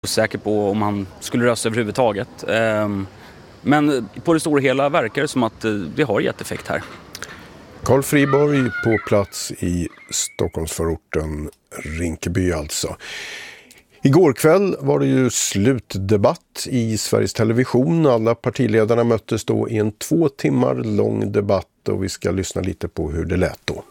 osäker på om han skulle rösta överhuvudtaget. Men på det stora hela verkar det som att det har gett effekt här. Carl Friborg på plats i Stockholmsförorten Rinkeby alltså. Igår kväll var det ju slutdebatt i Sveriges Television. Alla partiledarna möttes då i en 2 timmar lång debatt och vi ska lyssna lite på hur det lät då.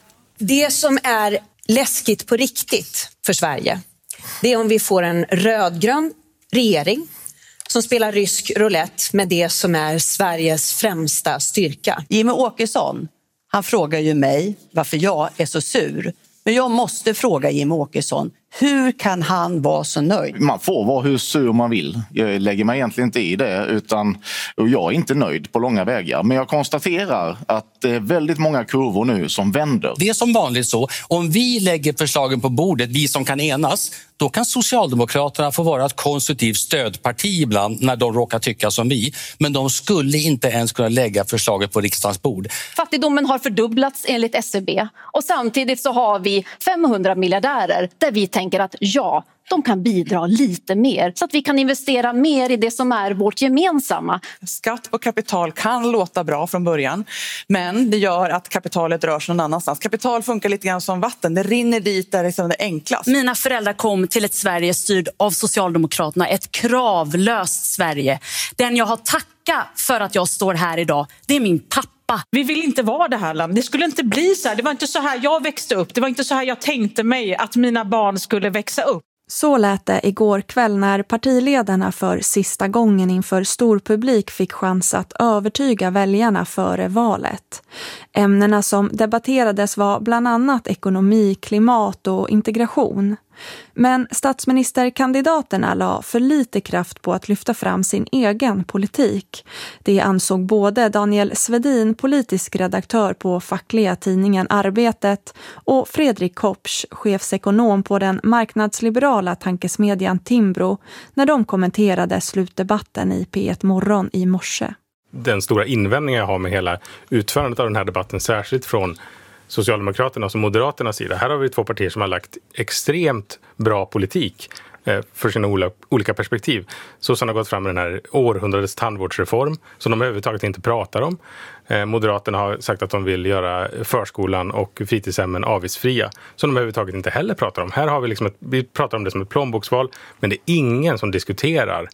Det som är läskigt på riktigt för Sverige, det är om vi får en rödgrön regering som spelar rysk roulette med det som är Sveriges främsta styrka. Jimmie Åkesson, han frågar ju mig varför jag är så sur. Men jag måste fråga Jimmie Åkesson, hur kan han vara så nöjd? Man får vara hur sur man vill. Jag lägger mig egentligen inte i det, utan jag är inte nöjd på långa vägar. Men jag konstaterar att det är väldigt många kurvor nu som vänder. Det är som vanligt så, om vi lägger förslagen på bordet, vi som kan enas, då kan Socialdemokraterna få vara ett konstruktivt stödparti ibland när de råkar tycka som vi. Men de skulle inte ens kunna lägga förslaget på riksdagens bord. Fattigdomen har fördubblats enligt SCB och samtidigt så har vi 500 miljardärer där vi tänker att ja, de kan bidra lite mer så att vi kan investera mer i det som är vårt gemensamma. Skatt på kapital kan låta bra från början, men det gör att kapitalet rör sig någon annanstans. Kapital funkar lite grann som vatten, det rinner dit där det är enklast. Mina föräldrar kom till ett Sverige styrd av Socialdemokraterna, ett kravlöst Sverige. Den jag har tackat för att jag står här idag, det är min pappa. Vi vill inte vara det här landet. Det skulle inte bli så här. Det var inte så här jag växte upp. Det var inte så här jag tänkte mig att mina barn skulle växa upp. Så lät det igår kväll när partiledarna för sista gången inför stor publik fick chans att övertyga väljarna före valet. Ämnena som debatterades var bland annat ekonomi, klimat och integration. Men statsministerkandidaterna la för lite kraft på att lyfta fram sin egen politik. Det ansåg både Daniel Svedin, politisk redaktör på fackliga tidningen Arbetet, och Fredrik Kopsch, chefsekonom på den marknadsliberala tankesmedjan Timbro, när de kommenterade slutdebatten i P1 Morgon i morse. Den stora invändningen jag har med hela utförandet av den här debatten, särskilt från Socialdemokraterna och Moderaternas sida. Här har vi 2 partier som har lagt extremt bra politik för sina olika perspektiv. Sossarna har gått fram med den här århundradets tandvårdsreform som de överhuvudtaget inte pratar om. Moderaterna har sagt att de vill göra förskolan och fritidshemmen avgiftsfria som de överhuvudtaget inte heller pratar om. Här har vi pratar om det som ett plånboksval, men det är ingen som diskuterar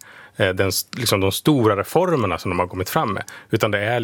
de stora reformerna som de har kommit fram med. Utan det är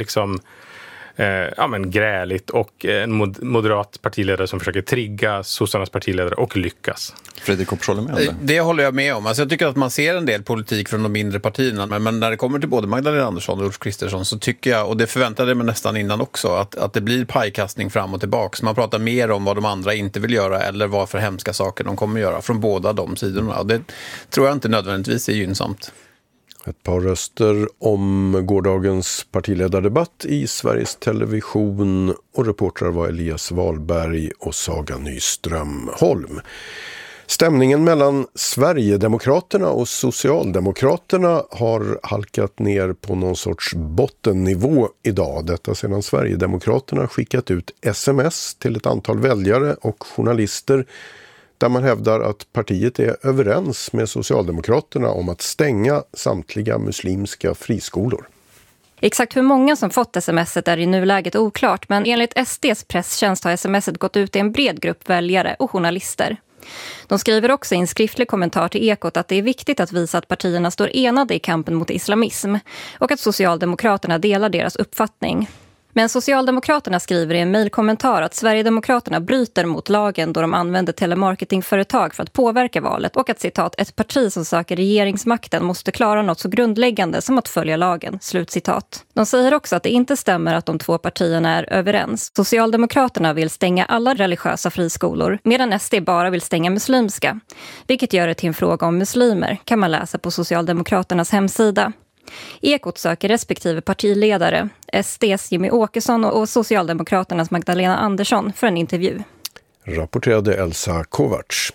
gräligt och en moderat partiledare som försöker trigga sossarnas partiledare och lyckas. Fredrik Kopsch håller med om det. Det håller jag med om. Alltså jag tycker att man ser en del politik från de mindre partierna, men när det kommer till både Magdalena Andersson och Ulf Kristersson så tycker jag, och det förväntade jag mig nästan innan också, att det blir pajkastning fram och tillbaka. Så man pratar mer om vad de andra inte vill göra eller vad för hemska saker de kommer göra från båda de sidorna. Och det tror jag inte nödvändigtvis är gynnsamt. Ett par röster om gårdagens partiledardebatt i Sveriges Television, och reportrar var Elias Wahlberg och Saga Nyström Holm. Stämningen mellan Sverigedemokraterna och Socialdemokraterna har halkat ner på någon sorts bottennivå idag. Detta sedan Sverigedemokraterna skickat ut sms till ett antal väljare och journalister där man hävdar att partiet är överens med Socialdemokraterna om att stänga samtliga muslimska friskolor. Exakt hur många som fått sms:et är i nuläget oklart, men enligt SDs presstjänst har sms:et gått ut till en bred grupp väljare och journalister. De skriver också i en skriftlig kommentar till Ekot att det är viktigt att visa att partierna står enade i kampen mot islamism och att Socialdemokraterna delar deras uppfattning. Men Socialdemokraterna skriver i en mejlkommentar att Sverigedemokraterna bryter mot lagen då de använder telemarketingföretag för att påverka valet och att, citat, ett parti som söker regeringsmakten måste klara något så grundläggande som att följa lagen, slutcitat. De säger också att det inte stämmer att de 2 partierna är överens. Socialdemokraterna vill stänga alla religiösa friskolor medan SD bara vill stänga muslimska. Vilket gör det till en fråga om muslimer, kan man läsa på Socialdemokraternas hemsida. Ekot söker respektive partiledare, SDs Jimmie Åkesson och Socialdemokraternas Magdalena Andersson för en intervju. Rapporterade Elsa Kovacs.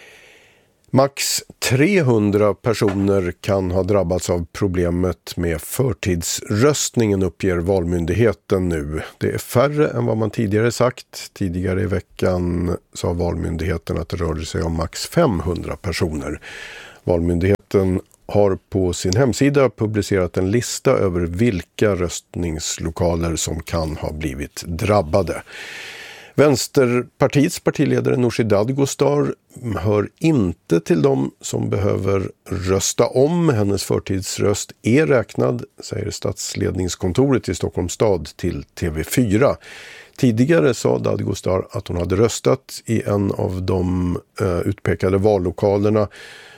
Max 300 personer kan ha drabbats av problemet med förtidsröstningen, uppger Valmyndigheten nu. Det är färre än vad man tidigare sagt. Tidigare i veckan sa Valmyndigheten att det rörde sig om max 500 personer. Valmyndigheten myndigheten har på sin hemsida publicerat en lista över vilka röstningslokaler som kan ha blivit drabbade. Vänsterpartiets partiledare Nooshi Dadgostar hör inte till dem som behöver rösta om. Hennes förtidsröst är räknad, säger statsledningskontoret i Stockholms stad till TV4. Tidigare sa Dadgostar att hon hade röstat i en av de utpekade vallokalerna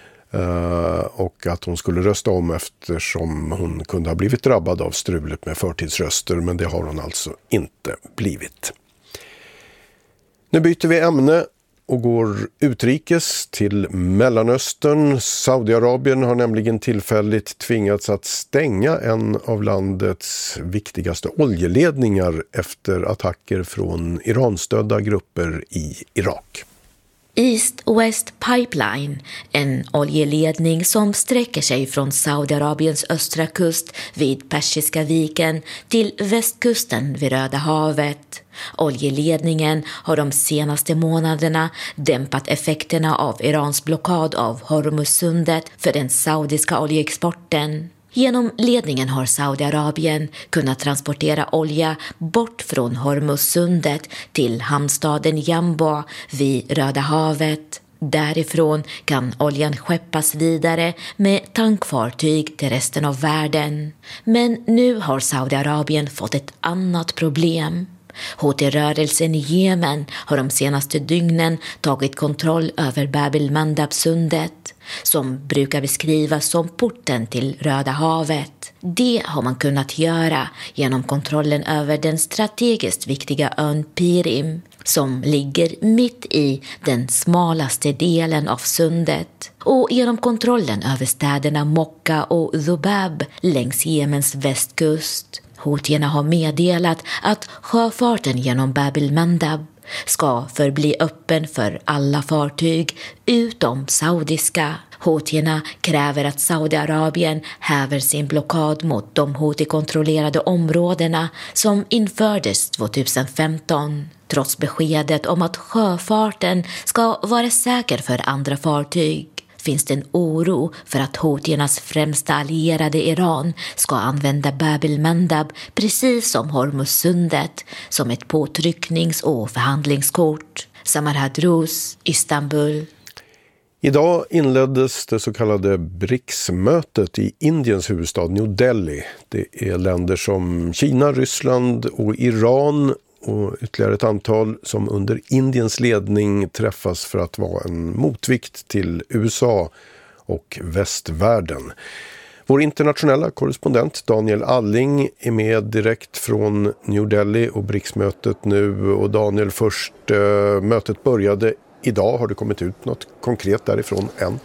och att hon skulle rösta om eftersom hon kunde ha blivit drabbad av strulet med förtidsröster, men det har hon alltså inte blivit. Nu byter vi ämne och går utrikes till Mellanöstern. Saudiarabien har nämligen tillfälligt tvingats att stänga en av landets viktigaste oljeledningar efter attacker från Iranstödda grupper i Irak. East-West Pipeline, en oljeledning som sträcker sig från Saudiarabiens östra kust vid Persiska viken till västkusten vid Röda havet. Oljeledningen har de senaste månaderna dämpat effekterna av Irans blockad av Hormuzsundet för den saudiska oljeexporten. Genom ledningen har Saudiarabien kunnat transportera olja bort från Hormuzsundet till hamnstaden Yanbu vid Röda havet. Därifrån kan oljan skeppas vidare med tankfartyg till resten av världen. Men nu har Saudiarabien fått ett annat problem. Houthi-rörelsen i Jemen har de senaste dygnen tagit kontroll över Bab el-Mandab-sundet, som brukar beskrivas som porten till Röda havet. Det har man kunnat göra genom kontrollen över den strategiskt viktiga ön Pirim, som ligger mitt i den smalaste delen av sundet, och genom kontrollen över städerna Mokka och Dhubab längs Jemens västkust. Houtierna har meddelat att sjöfarten genom Bab el-Mandab ska förbli öppen för alla fartyg utom saudiska. Houtierna kräver att Saudiarabien häver sin blockad mot de Houthi-kontrollerade områdena som infördes 2015. Trots beskedet om att sjöfarten ska vara säker för andra fartyg finns det en oro för att Houtiernas främsta allierade Iran ska använda Bab el-Mandab precis som Hormuzsundet som ett påtrycknings- och förhandlingskort. Samar Hadrouz, Istanbul. Idag inleddes det så kallade BRICS-mötet i Indiens huvudstad New Delhi. Det är länder som Kina, Ryssland och Iran och ytterligare ett antal som under Indiens ledning träffas för att vara en motvikt till USA och västvärlden. Vår internationella korrespondent Daniel Alling är med direkt från New Delhi och BRICS-mötet nu. Och Daniel, först mötet började idag. Har det kommit ut något konkret därifrån än?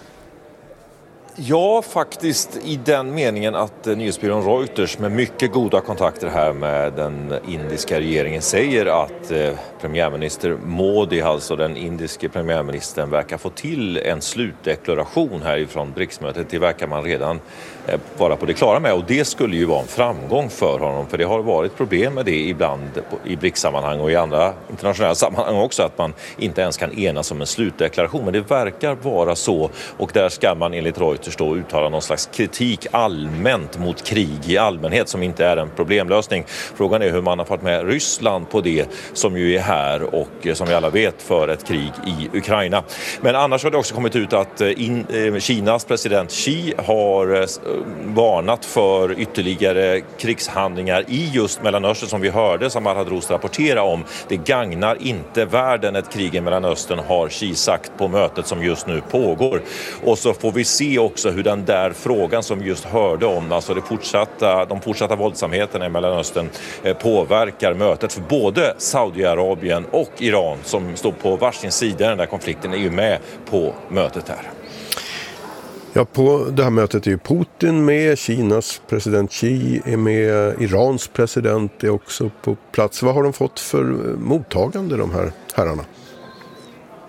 Ja, faktiskt i den meningen att nyhetsbyrån Reuters med mycket goda kontakter här med den indiska regeringen säger att premiärminister Modi, alltså den indiske premiärministern, verkar få till en slutdeklaration härifrån BRICS-mötet. Det verkar man redan vara på det klara med, och det skulle ju vara en framgång för honom, för det har varit problem med det ibland i BRICS-sammanhang och i andra internationella sammanhang också, att man inte ens kan enas om en slutdeklaration, men det verkar vara så, och där ska man enligt Reuters då uttala någon slags kritik allmänt mot krig i allmänhet som inte är en problemlösning. Frågan är hur man har fått med Ryssland på det, som ju är här och som vi alla vet för ett krig i Ukraina. Men annars har det också kommit ut att Kinas president Xi har varnat för ytterligare krigshandlingar i just Mellanöstern, som vi hörde Samar Hadrouz rapportera om. Det gagnar inte världen ett krig i Mellanöstern, har Xi sagt på mötet som just nu pågår. Och så får vi se också hur den där frågan som vi just hörde om, alltså de fortsatta våldsamheterna i Mellanöstern, påverkar mötet. För både Saudiarabien och Iran, som står på varsin sida i den där konflikten, är ju med på mötet här. Ja, på det här mötet är ju Putin med, Kinas president Xi är med, Irans president är också på plats. Vad har de fått för mottagande, de här herrarna?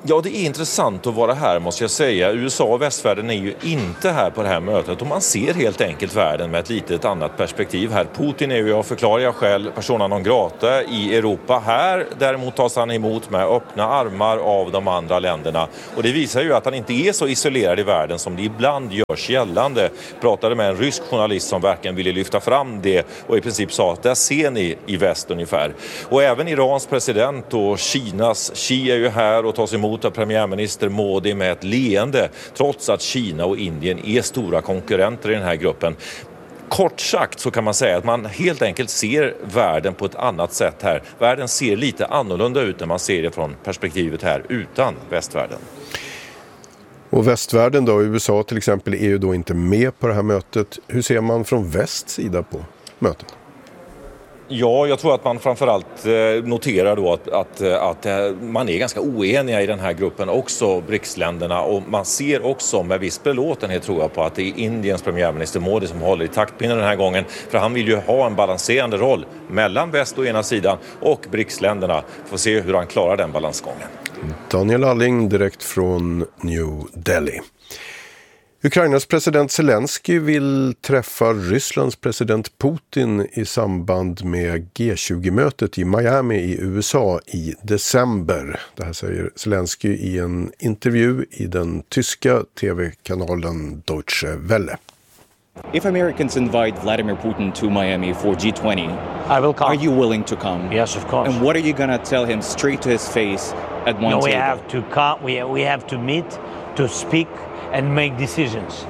Ja, det är intressant att vara här måste jag säga. USA och västvärlden är ju inte här på det här mötet och man ser helt enkelt världen med ett litet annat perspektiv här. Putin är ju av förklarliga skäl persona non grata i Europa. Här däremot tas han emot med öppna armar av de andra länderna. Och det visar ju att han inte är så isolerad i världen som det ibland görs gällande. Jag pratade med en rysk journalist som verkligen ville lyfta fram det och i princip sa att där ser ni i väst ungefär. Och även Irans president och Kinas Xi är ju här och tas emot av premiärminister Modi med ett leende, trots att Kina och Indien är stora konkurrenter i den här gruppen. Kort sagt så kan man säga att man helt enkelt ser världen på ett annat sätt här. Världen ser lite annorlunda ut när man ser det från perspektivet här utan västvärlden. Och västvärlden då, USA till exempel, är ju då inte med på det här mötet. Hur ser man från västs sida på mötet? Ja, jag tror att man framförallt noterar då att man är ganska oeniga i den här gruppen också, BRICS-länderna. Och man ser också med viss belåtenhet tror jag på att det är Indiens premiärminister Modi som håller i taktpinnen den här gången. För han vill ju ha en balanserande roll mellan väst å ena sidan och BRICS-länderna. Får se hur han klarar den balansgången. Daniel Alling direkt från New Delhi. Ukrainas president Zelensky vill träffa Rysslands president Putin i samband med G20-mötet i Miami i USA i december. Det här säger Zelensky i en intervju i den tyska tv-kanalen Deutsche Welle. If Americans invite Vladimir Putin to Miami for G20, I will come. Are you willing to come? Yes, of course. And what are you going to tell him straight to his face at one table? We have to come. We have to meet, to speak and make decisions.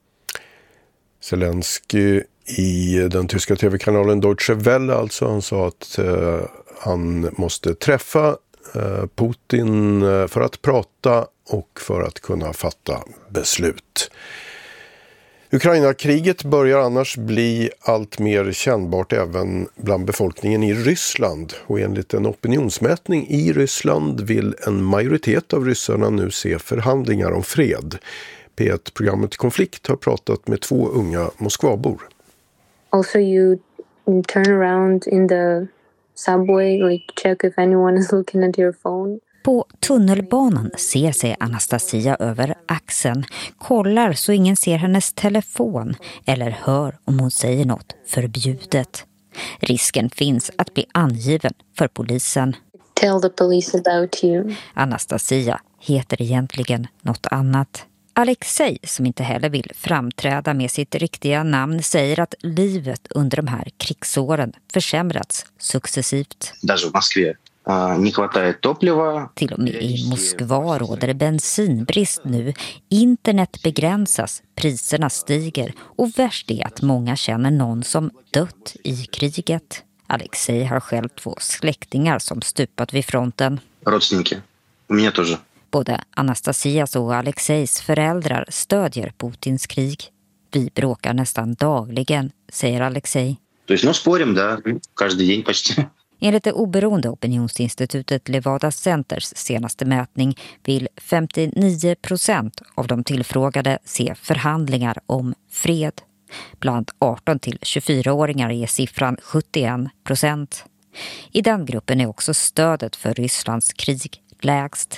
Zelensky i den tyska tv-kanalen Deutsche Welle alltså, han sa att han måste träffa Putin för att prata och för att kunna fatta beslut. Ukraina-kriget börjar annars bli allt mer kännbart även bland befolkningen i Ryssland. Och enligt en opinionsmätning i Ryssland vill en majoritet av ryssarna nu se förhandlingar om fred. P1-programmet Konflikt har pratat med 2 unga Moskvabor. Also you turn around in the subway, like check if anyone is looking at your phone. På tunnelbanan ser sig Anastasia över axeln, kollar så ingen ser hennes telefon eller hör om hon säger något förbjudet. Risken finns att bli angiven för polisen. Tell the police about you. Anastasia heter egentligen något annat. Alexej, som inte heller vill framträda med sitt riktiga namn, säger att livet under de här krigsåren försämrats successivt. Даже в Москве не хватает топлива. Till och med i Moskva råder det bensinbrist nu. Internet begränsas, priserna stiger och värst är att många känner någon som dött i kriget. Alexej har själv 2 släktingar som stupat vid fronten. Родственники. У меня тоже. Både Anastasias och Alexejs föräldrar stödjer Putins krig. Vi bråkar nästan dagligen, säger Alexej. То есть, спорим, да, каждый день почти. Enligt det oberoende opinionsinstitutet Levada Centers senaste mätning vill 59% av de tillfrågade se förhandlingar om fred. Bland 18 till 24-åringar är siffran 71%. I den gruppen är också stödet för Rysslands krig lägst.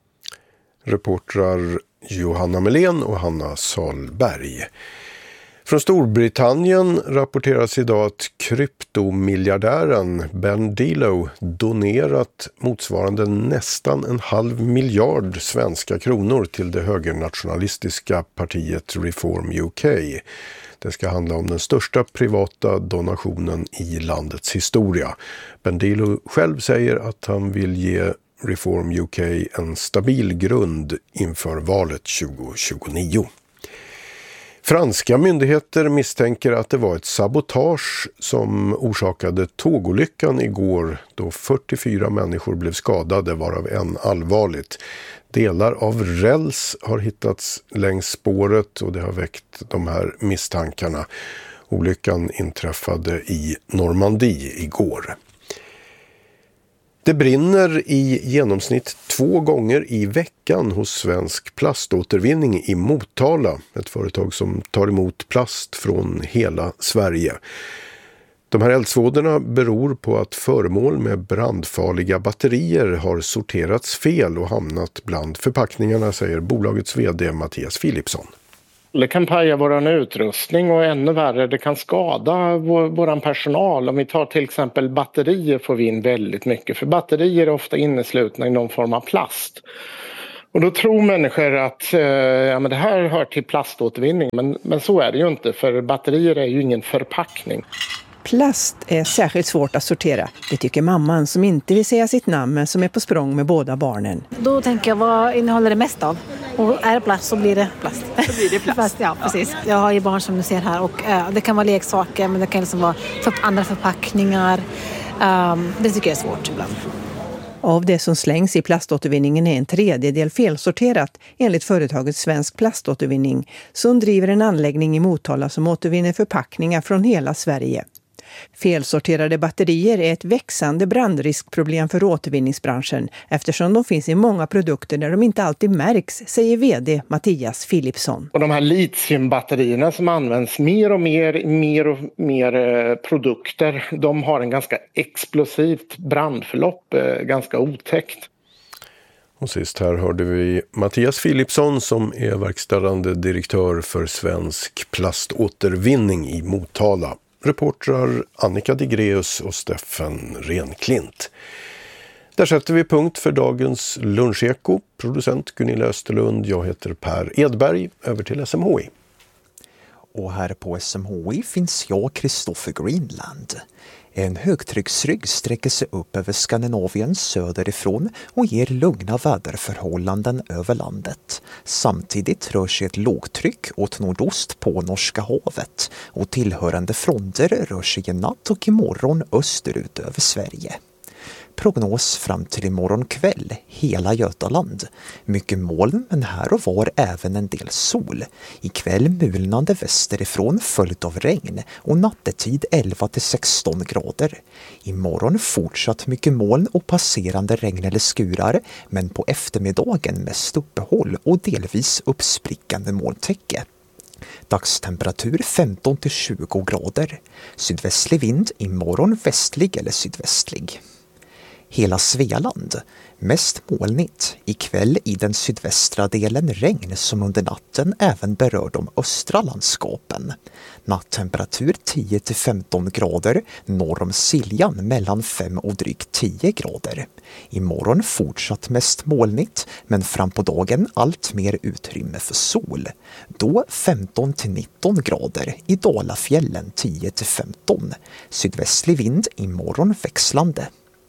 Reportrar Johanna Melén och Hanna Salberg. Från Storbritannien rapporteras idag att kryptomiljardären Ben Dillo donerat motsvarande nästan 1,5 miljard svenska kronor till det högernationalistiska partiet Reform UK. Det ska handla om den största privata donationen i landets historia. Ben Dillo själv säger att han vill ge Reform UK en stabil grund inför valet 2029. Franska myndigheter misstänker att det var ett sabotage som orsakade tågolyckan igår då 44 människor blev skadade, varav en allvarligt. Delar av räls har hittats längs spåret och det har väckt de här misstankarna. Olyckan inträffade i Normandie igår. Det brinner i genomsnitt 2 gånger i veckan hos Svensk Plaståtervinning i Motala, ett företag som tar emot plast från hela Sverige. De här eldsvådorna beror på att föremål med brandfarliga batterier har sorterats fel och hamnat bland förpackningarna, säger bolagets vd Mattias Philipsson. Det kan paja vår utrustning och ännu värre, det kan skada vår personal. Om vi tar till exempel batterier får vi in väldigt mycket. För batterier är ofta inneslutna i någon form av plast. Och då tror människor att men det här hör till plaståtervinning. Men så är det ju inte, för batterier är ju ingen förpackning. Plast är särskilt svårt att sortera. Det tycker mamman som inte vill säga sitt namn men som är på språng med båda barnen. Då tänker jag, vad innehåller det mest av? Och är det plast så blir det plast. Så blir det plast. Ja, precis. Jag har ju barn som du ser här och det kan vara leksaker men det kan liksom vara andra förpackningar. Det tycker jag är svårt ibland. Av det som slängs i plaståtervinningen är en tredjedel felsorterat enligt företaget Svensk Plaståtervinning som driver en anläggning i Motala som återvinner förpackningar från hela Sverige. Felsorterade batterier är ett växande brandriskproblem för återvinningsbranschen eftersom de finns i många produkter där de inte alltid märks, säger vd Mattias Philipsson. Och de här litiumbatterierna som används mer och mer produkter, de har en ganska explosivt brandförlopp, ganska otäckt. Och sist här hörde vi Mattias Philipsson som är verkställande direktör för Svensk Plaståtervinning i Motala. Reportrar Annika Digreus och Steffen Renklint. Där sätter vi punkt för dagens luncheko. Producent Gunilla Österlund, jag heter Per Edberg. Över till SMHI. Och här på SMHI finns jag, Kristoffer Greenland. En högtrycksrygg sträcker sig upp över Skandinavien söderifrån och ger lugna väderförhållanden över landet. Samtidigt rör sig ett lågtryck åt nordost på Norska havet och tillhörande fronter rör sig i natt och imorgon österut över Sverige. Prognos fram till imorgon kväll, hela Götaland. Mycket moln men här och var även en del sol. Ikväll mulnande västerifrån följt av regn och nattetid 11-16 grader. Imorgon fortsatt mycket moln och passerande regn eller skurar men på eftermiddagen mest uppehåll och delvis uppsprickande molntäcke. Dagstemperatur 15-20 grader. Sydvästlig vind, imorgon västlig eller sydvästlig. Hela Svealand, mest molnigt, ikväll i den sydvästra delen regn som under natten även berör de östra landskapen. Nattemperatur 10-15 grader, norr om Siljan mellan 5 och drygt 10 grader. Imorgon fortsatt mest molnigt men fram på dagen allt mer utrymme för sol. Då 15-19 grader, i Dalafjällen 10-15. Sydvästlig vind, imorgon växlande.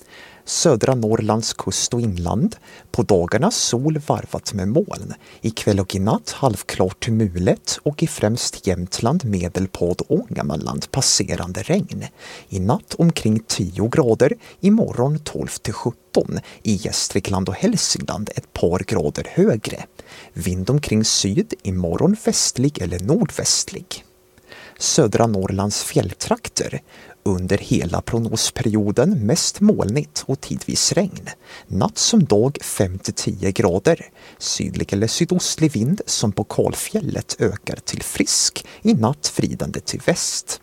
Södra Norrlands kust och inland. På dagarna sol varvat med moln. Ikväll och i natt halvklart till mulet och i främst Jämtland, Medelpad och Ångermanland passerande regn. I natt omkring 10 grader, imorgon 12-17. I Gästrikland och Hälsingland ett par grader högre. Vind omkring syd, imorgon västlig eller nordvästlig. Södra Norrlands fjälltrakter. Under hela prognosperioden mest molnigt och tidvis regn. Natt som dag 5-10 grader. Sydlig eller sydostlig vind som på Kalfjället ökar till frisk. I natt vridande till väst.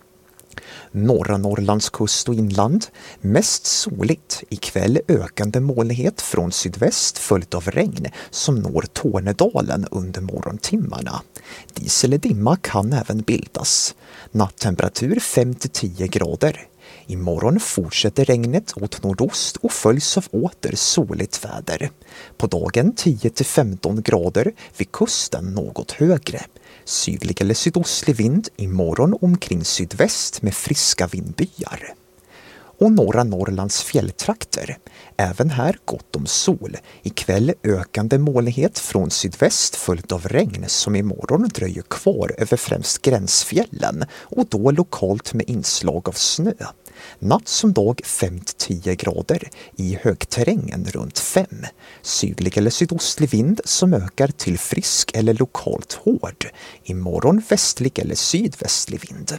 Norra Norrlands kust och inland. Mest soligt. Ikväll ökande molnighet från sydväst följt av regn som når Tornedalen under morgontimmarna. Dis eller dimma kan även bildas. Nattemperatur 5-10 grader. Imorgon fortsätter regnet åt nordost och följs av åter soligt väder. På dagen 10-15 grader, vid kusten något högre. Sydlig eller sydostlig vind, imorgon omkring sydväst med friska vindbyar. Och norra Norrlands fjälltrakter. Även här gott om sol. Ikväll ökande molnighet från sydväst följt av regn som imorgon dröjer kvar över främst gränsfjällen och då lokalt med inslag av snö. Natt som dag 5-10 grader, i högterrängen runt 5. Sydlig eller sydostlig vind som ökar till frisk eller lokalt hård. Imorgon västlig eller sydvästlig vind.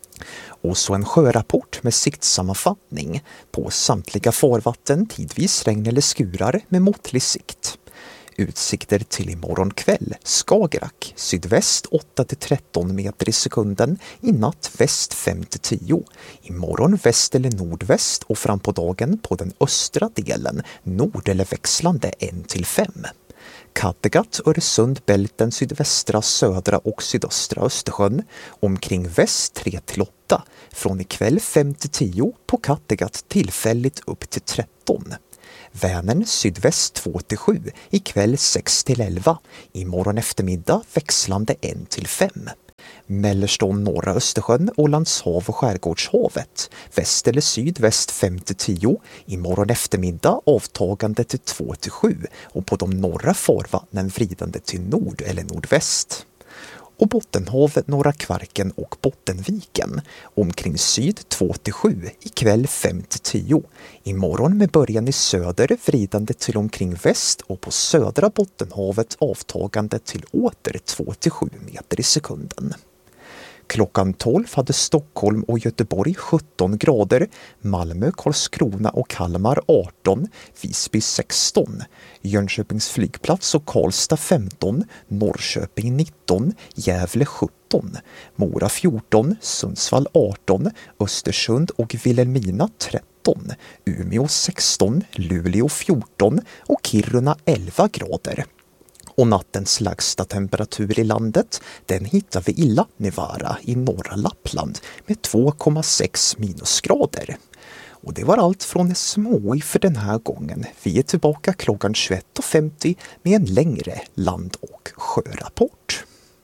Och så en sjörapport med siktsammanfattning. På samtliga farvatten tidvis regn eller skurar med måttlig sikt. Utsikter till imorgon kväll. Skagerrak, sydväst 8-13 meter i sekunden. I natt väst 5-10. Imorgon väst eller nordväst och fram på dagen på den östra delen nord eller växlande 1-5. Kattegatt, Öresund, Bälten, sydvästra, södra och sydöstra Östersjön. Omkring väst 3-8. Från ikväll 5-10 på Kattegatt tillfälligt upp till 13. Vänern sydväst 2-7, ikväll 6-11. Imorgon eftermiddag växlande 1-5. Mellersta och norra Östersjön, Ålands hav och Skärgårdshavet. Väst eller sydväst 5-10. Imorgon eftermiddag avtagande till 2-7 och på de norra farvattnen vridande till nord eller nordväst. Och Bottenhavet, Norra Kvarken och Bottenviken. Omkring syd 2-7, ikväll 5-10. Imorgon med början i söder vridande till omkring väst och på södra Bottenhavet avtagande till åter 2-7 meter i sekunden. Klockan 12 hade Stockholm och Göteborg 17 grader, Malmö, Karlskrona och Kalmar 18, Visby 16, Jönköpings flygplats och Karlstad 15, Norrköping 19, Gävle 17, Mora 14, Sundsvall 18, Östersund och Vilhelmina 13, Umeå 16, Luleå 14 och Kiruna 11 grader. Och nattens lägsta temperatur i landet, den hittar vi i Lappnivaara i norra Lappland med 2,6 minusgrader. Och det var allt från SMHI för den här gången. Vi är tillbaka klockan 21.50 med en längre land- och sjörapport.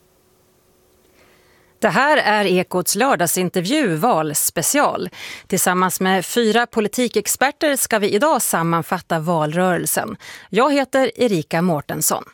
Det här är Ekots lördagsintervju valspecial. Tillsammans med 4 politikexperter ska vi idag sammanfatta valrörelsen. Jag heter Erika Mårtensson.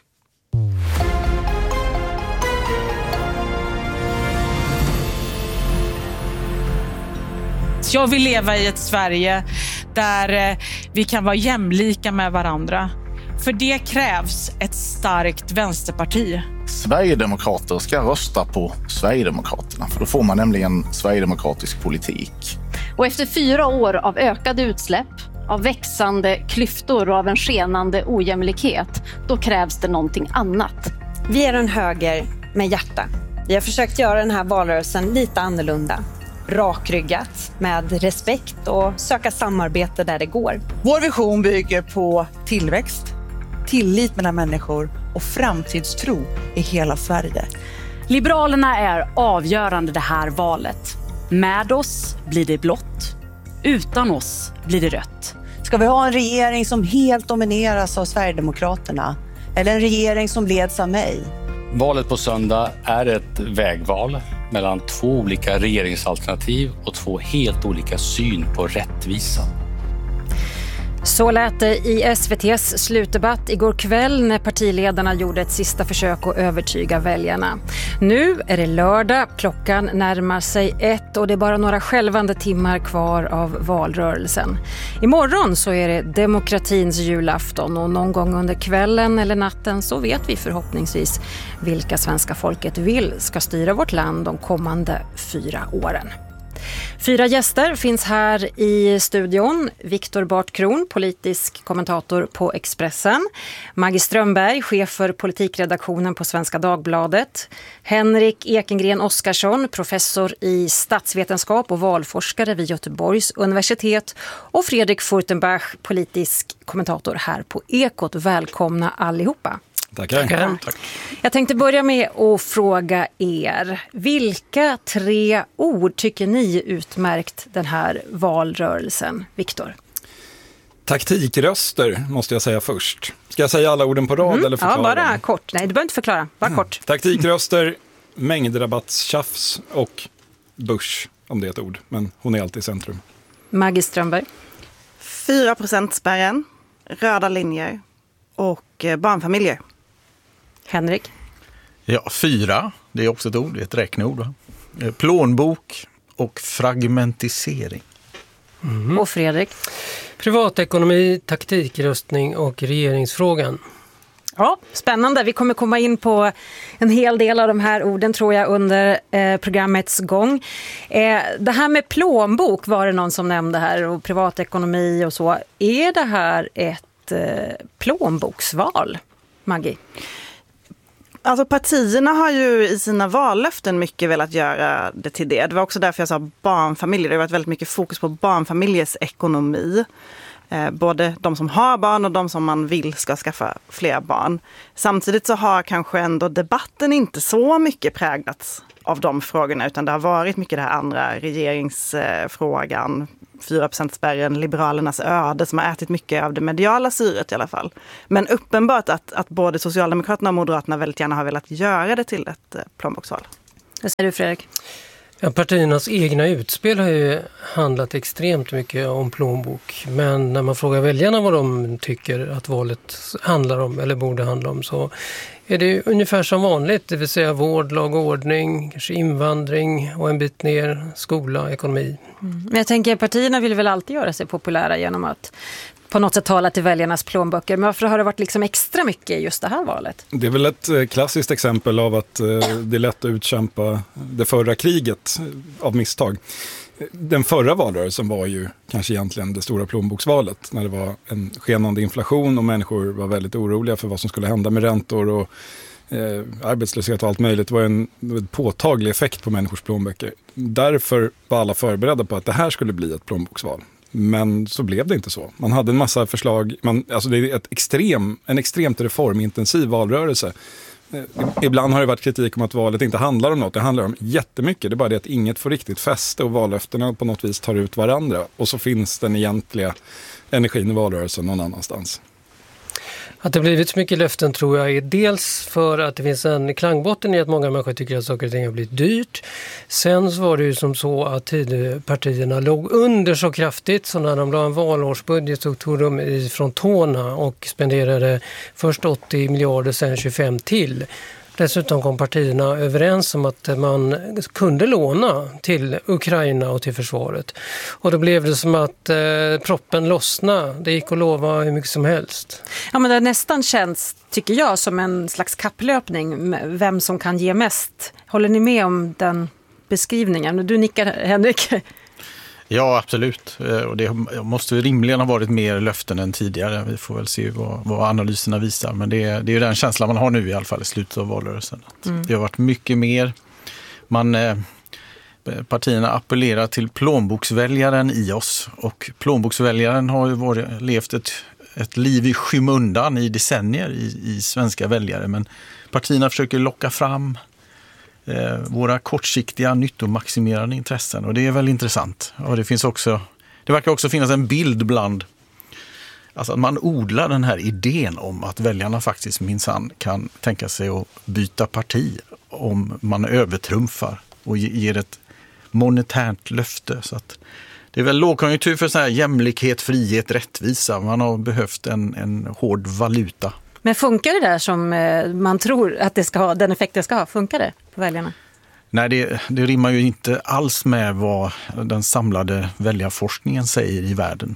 Jag vill leva i ett Sverige där vi kan vara jämlika med varandra. För det krävs ett starkt vänsterparti. Sverigedemokrater ska rösta på Sverigedemokraterna, för då får man nämligen sverigedemokratisk politik. Och efter 4 år av ökade utsläpp, av växande klyftor och av en skenande ojämlikhet, då krävs det någonting annat. Vi är en höger med hjärta. Vi har försökt göra den här valrörelsen lite annorlunda. Rakryggat, med respekt och söka samarbete där det går. Vår vision bygger på tillväxt, tillit mellan människor och framtidstro i hela Sverige. Liberalerna är avgörande det här valet. Med oss blir det blått, utan oss blir det rött. Ska vi ha en regering som helt domineras av Sverigedemokraterna? Eller en regering som leds av mig? Valet på söndag är ett vägval mellan 2 olika regeringsalternativ och 2 helt olika syn på rättvisa. Så lät det i SVT:s slutdebatt igår kväll när partiledarna gjorde ett sista försök att övertyga väljarna. Nu är det lördag, klockan närmar sig 1 och det är bara några skälvande timmar kvar av valrörelsen. Imorgon så är det demokratins julafton och någon gång under kvällen eller natten så vet vi förhoppningsvis vilka svenska folket vill ska styra vårt land de kommande 4 åren. 4 gäster finns här i studion. Viktor Bartkron, politisk kommentator på Expressen. Maggie Strömberg, chef för politikredaktionen på Svenska Dagbladet. Henrik Ekengren Oskarsson, professor i statsvetenskap och valforskare vid Göteborgs universitet. Och Fredrik Furtenbach, politisk kommentator här på Ekot. Välkomna allihopa. Tackar. Tack. Jag tänkte börja med att fråga er. Vilka 3 ord tycker ni utmärkt den här valrörelsen? Viktor? Taktikröster måste jag säga först. Ska jag säga alla orden på rad eller förklara? Ja, bara kort. Nej, du behöver inte förklara. Bara kort. Taktikröster, mängdrabattstjafs och börs, om det är ett ord. Men hon är alltid i centrum. Maggie Strömberg? 4%-spärren, röda linjer och barnfamiljer. Henrik? Ja, 4. Det är också ett ord, ett räkneord. Va? Plånbok och fragmentisering. Och Fredrik? Privatekonomi, taktikröstning och regeringsfrågan. Ja, spännande. Vi kommer komma in på en hel del av de här orden tror jag under programmets gång. Det här med plånbok var det någon som nämnde här och privatekonomi och så. Är det här ett plånboksval? Maggie? Alltså partierna har ju i sina vallöften mycket velat göra det till det. Det var också därför jag sa barnfamiljer. Det har varit väldigt mycket fokus på barnfamiljers ekonomi. Både de som har barn och de som man vill ska skaffa fler barn. Samtidigt så har kanske ändå debatten inte så mycket präglats av de frågorna, utan det har varit mycket det här andra, regeringsfrågan, 4%-spärren, Liberalernas öde, som har ätit mycket av det mediala syret i alla fall. Men uppenbart att både Socialdemokraterna och Moderaterna väldigt gärna har velat göra det till ett plånboksval. Vad säger du, Fredrik? Ja, partiernas egna utspel har ju handlat extremt mycket om plånbok. Men när man frågar väljarna vad de tycker att valet handlar om eller borde handla om, så är det ungefär som vanligt. Det vill säga vård, lag och ordning, kanske invandring och en bit ner skola, ekonomi. Men jag tänker att partierna vill väl alltid göra sig populära genom att på något sätt tala till väljarnas plånböcker. Men varför har det varit liksom extra mycket i just det här valet? Det är väl ett klassiskt exempel av att det är lätt att utkämpa det förra kriget av misstag. Den förra valrörelsen var ju kanske egentligen det stora plånboksvalet, när det var en skenande inflation och människor var väldigt oroliga för vad som skulle hända med räntor och arbetslöshet och allt möjligt. Det var en påtaglig effekt på människors plånböcker. Därför var alla förberedda på att det här skulle bli ett plånboksval. Men så blev det inte så. Man hade en massa förslag. Alltså det är en extremt reformintensiv valrörelse. Ibland har det varit kritik om att valet inte handlar om något. Det handlar om jättemycket. Det är bara det att inget får riktigt fäste och vallöftena på något vis tar ut varandra. Och så finns den egentliga energin i valrörelsen någon annanstans. Att det blivit så mycket löften tror jag är dels för att det finns en klangbotten i att många människor tycker att saker och ting har blivit dyrt. Sen så var det ju som så att Tidöpartierna låg under så kraftigt, så när de la en valårsbudget så tog de ifrån tårna och spenderade först 80 miljarder, sen 25 till. Dessutom kom partierna överens om att man kunde låna till Ukraina och till försvaret. Och då blev det som att proppen lossna. Det gick att lova hur mycket som helst. Ja, men det nästan känns, tycker jag, som en slags kapplöpning. Vem som kan ge mest. Håller ni med om den beskrivningen? Du nickar, Henrik. Ja, absolut. Och det måste ju rimligen ha varit mer löften än tidigare. Vi får väl se vad analyserna visar. Men det är ju den känslan man har nu i alla fall i slutet av valrörelsen. Det har varit mycket mer. Partierna appellerar till plånboksväljaren i oss. Och plånboksväljaren har ju levt ett liv i skymundan i decennier i svenska väljare. Men partierna försöker locka fram våra kortsiktiga nyttomaximerande intressen, och det är väl intressant. Och det verkar också finnas en bild bland, alltså att man odlar den här idén om att väljarna faktiskt minsann kan tänka sig att byta parti om man övertrumfar och ger ett monetärt löfte. Så att det är väl lågkonjunktur för så här jämlikhet, frihet, rättvisa. Man har behövt en hård valuta. Men funkar det där som man tror att det ska ha, den effekt det ska ha? Funkar det på väljarna? Nej, det rimmar ju inte alls med vad den samlade väljarforskningen säger i världen.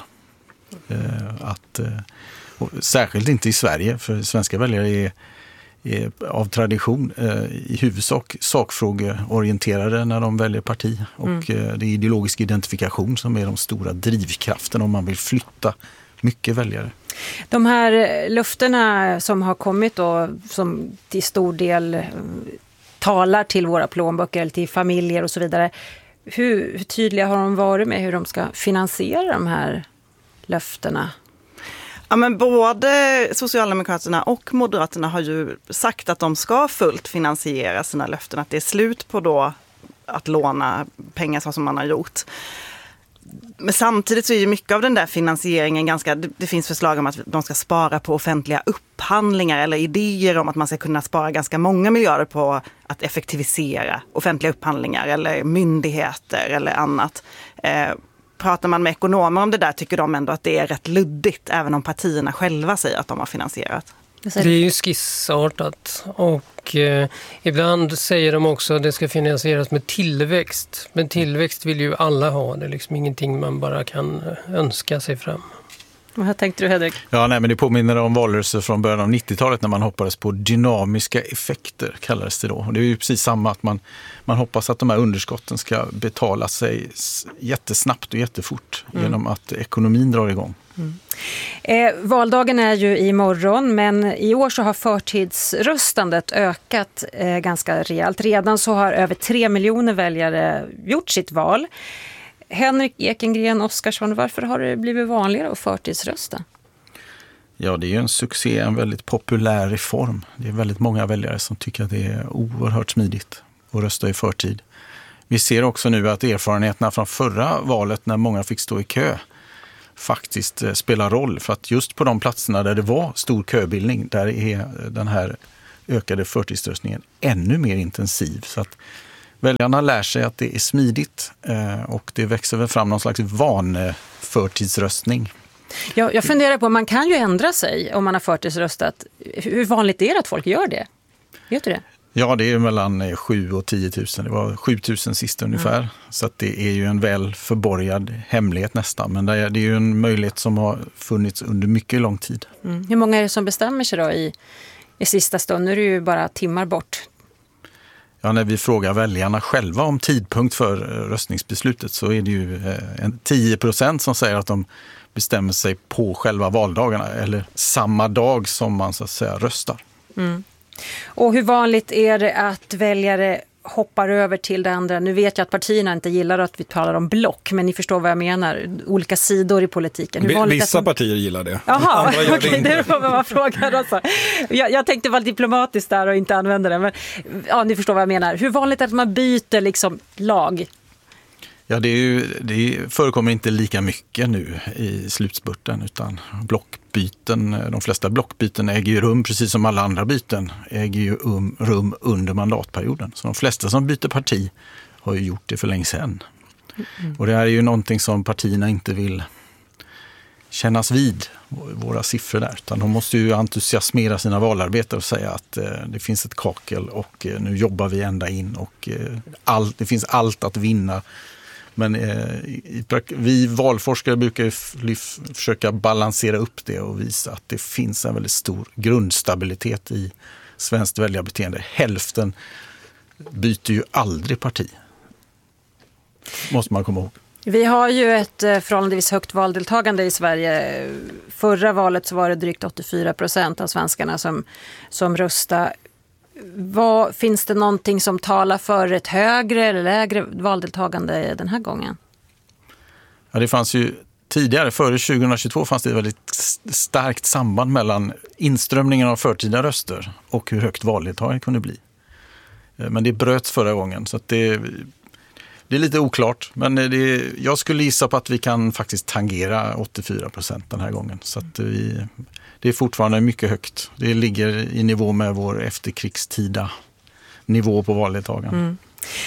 Särskilt inte i Sverige, för svenska väljare är av tradition i huvudsak sakfrågeorienterade när de väljer parti. Och det är ideologisk identifikation som är de stora drivkrafterna om man vill flytta mycket väljare. De här löftena som har kommit och som till stor del talar till våra plånböcker eller till familjer och så vidare. Hur tydliga har de varit med hur de ska finansiera de här löftena? Ja, men både Socialdemokraterna och Moderaterna har ju sagt att de ska fullt finansiera sina löften. Att det är slut på då att låna pengar så som man har gjort. Men samtidigt så är ju mycket av den där finansieringen ganska, det finns förslag om att de ska spara på offentliga upphandlingar eller idéer om att man ska kunna spara ganska många miljarder på att effektivisera offentliga upphandlingar eller myndigheter eller annat. Pratar man med ekonomer om det där tycker de ändå att det är rätt luddigt, även om partierna själva säger att de har finansierat. Det är ju skissartat och ibland säger de också att det ska finansieras med tillväxt. Men tillväxt vill ju alla ha, det är liksom ingenting man bara kan önska sig fram. Vad tänkte du, Hedvig? Ja, nej, men det påminner om valrörelser från början av 90-talet när man hoppades på dynamiska effekter, kallades det då. Och det är ju precis samma att man hoppas att de här underskotten ska betala sig jättesnabbt och jättefort genom att ekonomin drar igång. Valdagen är ju imorgon, men i år så har förtidsröstandet ökat ganska rejält. Redan så har över 3 miljoner väljare gjort sitt val. Henrik Ekengren Oskarsson, varför har det blivit vanligare att förtidsrösta? Ja, det är ju en succé, en väldigt populär reform. Det är väldigt många väljare som tycker att det är oerhört smidigt att rösta i förtid. Vi ser också nu att erfarenheterna från förra valet när många fick stå i kö faktiskt spelar roll. För att just på de platserna där det var stor köbildning, där är den här ökade förtidsröstningen ännu mer intensiv. Så att väljarna lär sig att det är smidigt och det växer väl fram någon slags vanförtidsröstning. Jag funderar på, man kan ju ändra sig om man har förtidsröstat. Hur vanligt är det att folk gör det? Vet du det? Ja, det är mellan 7 och 10 000. Det var 7 000 sist ungefär. Så att det är ju en väl förborgad hemlighet nästan. Men det är ju en möjlighet som har funnits under mycket lång tid. Hur många är det som bestämmer sig då i sista stund? Nu är det ju bara timmar bort. Ja, när vi frågar väljarna själva om tidpunkt för röstningsbeslutet så är det ju 10% som säger att de bestämmer sig på själva valdagarna eller samma dag som man så att säga röstar. Och hur vanligt är det att väljare hoppar över till det andra? Nu vet jag att partierna inte gillar att vi talar om block, men ni förstår vad jag menar. Olika sidor i politiken. Vissa partier gillar det. Jaha, okej, det var vad frågan alltså. Jag tänkte vara diplomatisk där och inte använda det, men ja, ni förstår vad jag menar. Hur vanligt är det att man byter liksom lag? Ja, det förekommer inte lika mycket nu i slutspurten utan de flesta blockbyten äger ju rum precis som alla andra byten äger ju rum under mandatperioden. Så de flesta som byter parti har ju gjort det för länge sedan. Och det här är ju någonting som partierna inte vill kännas vid, våra siffror där. Utan de måste ju entusiasmera sina valarbetare och säga att det finns ett kakel och nu jobbar vi ända in och det finns allt att vinna. Men vi valforskare brukar försöka balansera upp det och visa att det finns en väldigt stor grundstabilitet i svenskt väljarbeteende. Hälften byter ju aldrig parti. Måste man komma ihåg. Vi har ju ett förhållandevis högt valdeltagande i Sverige. Förra valet så var det drygt 84% av svenskarna som röstade. Finns det någonting som talar för ett högre eller lägre valdeltagande den här gången? Ja, det fanns ju tidigare, före 2022 fanns det ett väldigt starkt samband mellan inströmningen av förtida röster och hur högt valdeltagandet kunde bli. Men det bröts förra gången så att det är lite oklart. Men jag skulle gissa på att vi kan faktiskt tangera 84% den här gången. Så att det är fortfarande mycket högt. Det ligger i nivå med vår efterkrigstida nivå på valdeltagande.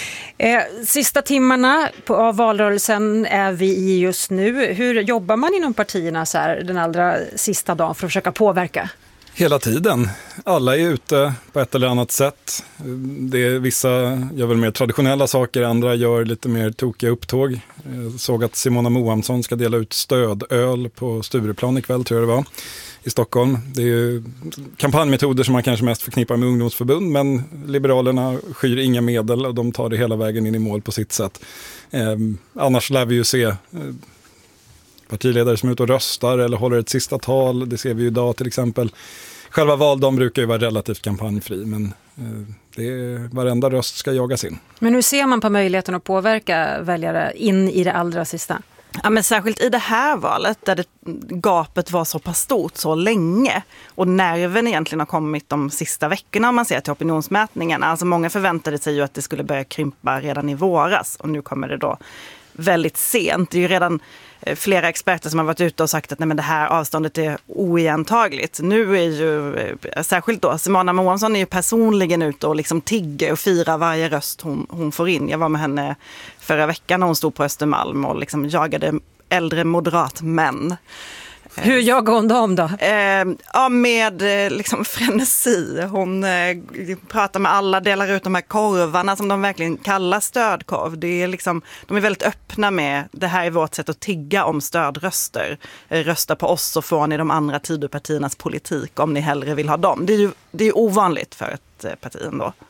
Sista timmarna av valrörelsen är vi i just nu. Hur jobbar man inom partierna så här den allra sista dagen för att försöka påverka? Hela tiden. Alla är ute på ett eller annat sätt. Vissa gör väl mer traditionella saker, andra gör lite mer tokiga upptåg. Jag såg att Simona Moamsson ska dela ut stödöl på Stureplan ikväll, tror jag det var, i Stockholm. Det är ju kampanjmetoder som man kanske mest förknippar med ungdomsförbund, men Liberalerna skyr inga medel och de tar det hela vägen in i mål på sitt sätt. Annars lär vi ju se partiledare som är ute och röstar eller håller ett sista tal. Det ser vi ju idag till exempel. Själva valdagen brukar ju vara relativt kampanjfri, men varenda röst ska jagas in. Men hur ser man på möjligheten att påverka väljare in i det allra sista? Ja, men särskilt i det här valet där gapet var så pass stort så länge och nerven egentligen har kommit de sista veckorna om man ser till opinionsmätningarna. Alltså många förväntade sig ju att det skulle börja krympa redan i våras och nu kommer det då väldigt sent. Det är ju redan flera experter som har varit ute och sagt att nej, men det här avståndet är oegentagligt. Nu är ju särskilt då Simona Moamsson är ju personligen ute och liksom tigger och firar varje röst hon får in. Jag var med henne förra veckan när hon stod på Östermalm och liksom jagade äldre moderatmän. Hur jagar hon dem då? Med liksom frenesi. Hon pratar med alla, delar ut de här korvarna som de verkligen kallar stödkorv. Det är liksom, de är väldigt öppna med det här är vårt sätt att tigga om stödröster. Rösta på oss så får ni de andra Tidöpartiernas politik om ni hellre vill ha dem. Det är ju ovanligt för ett parti ändå.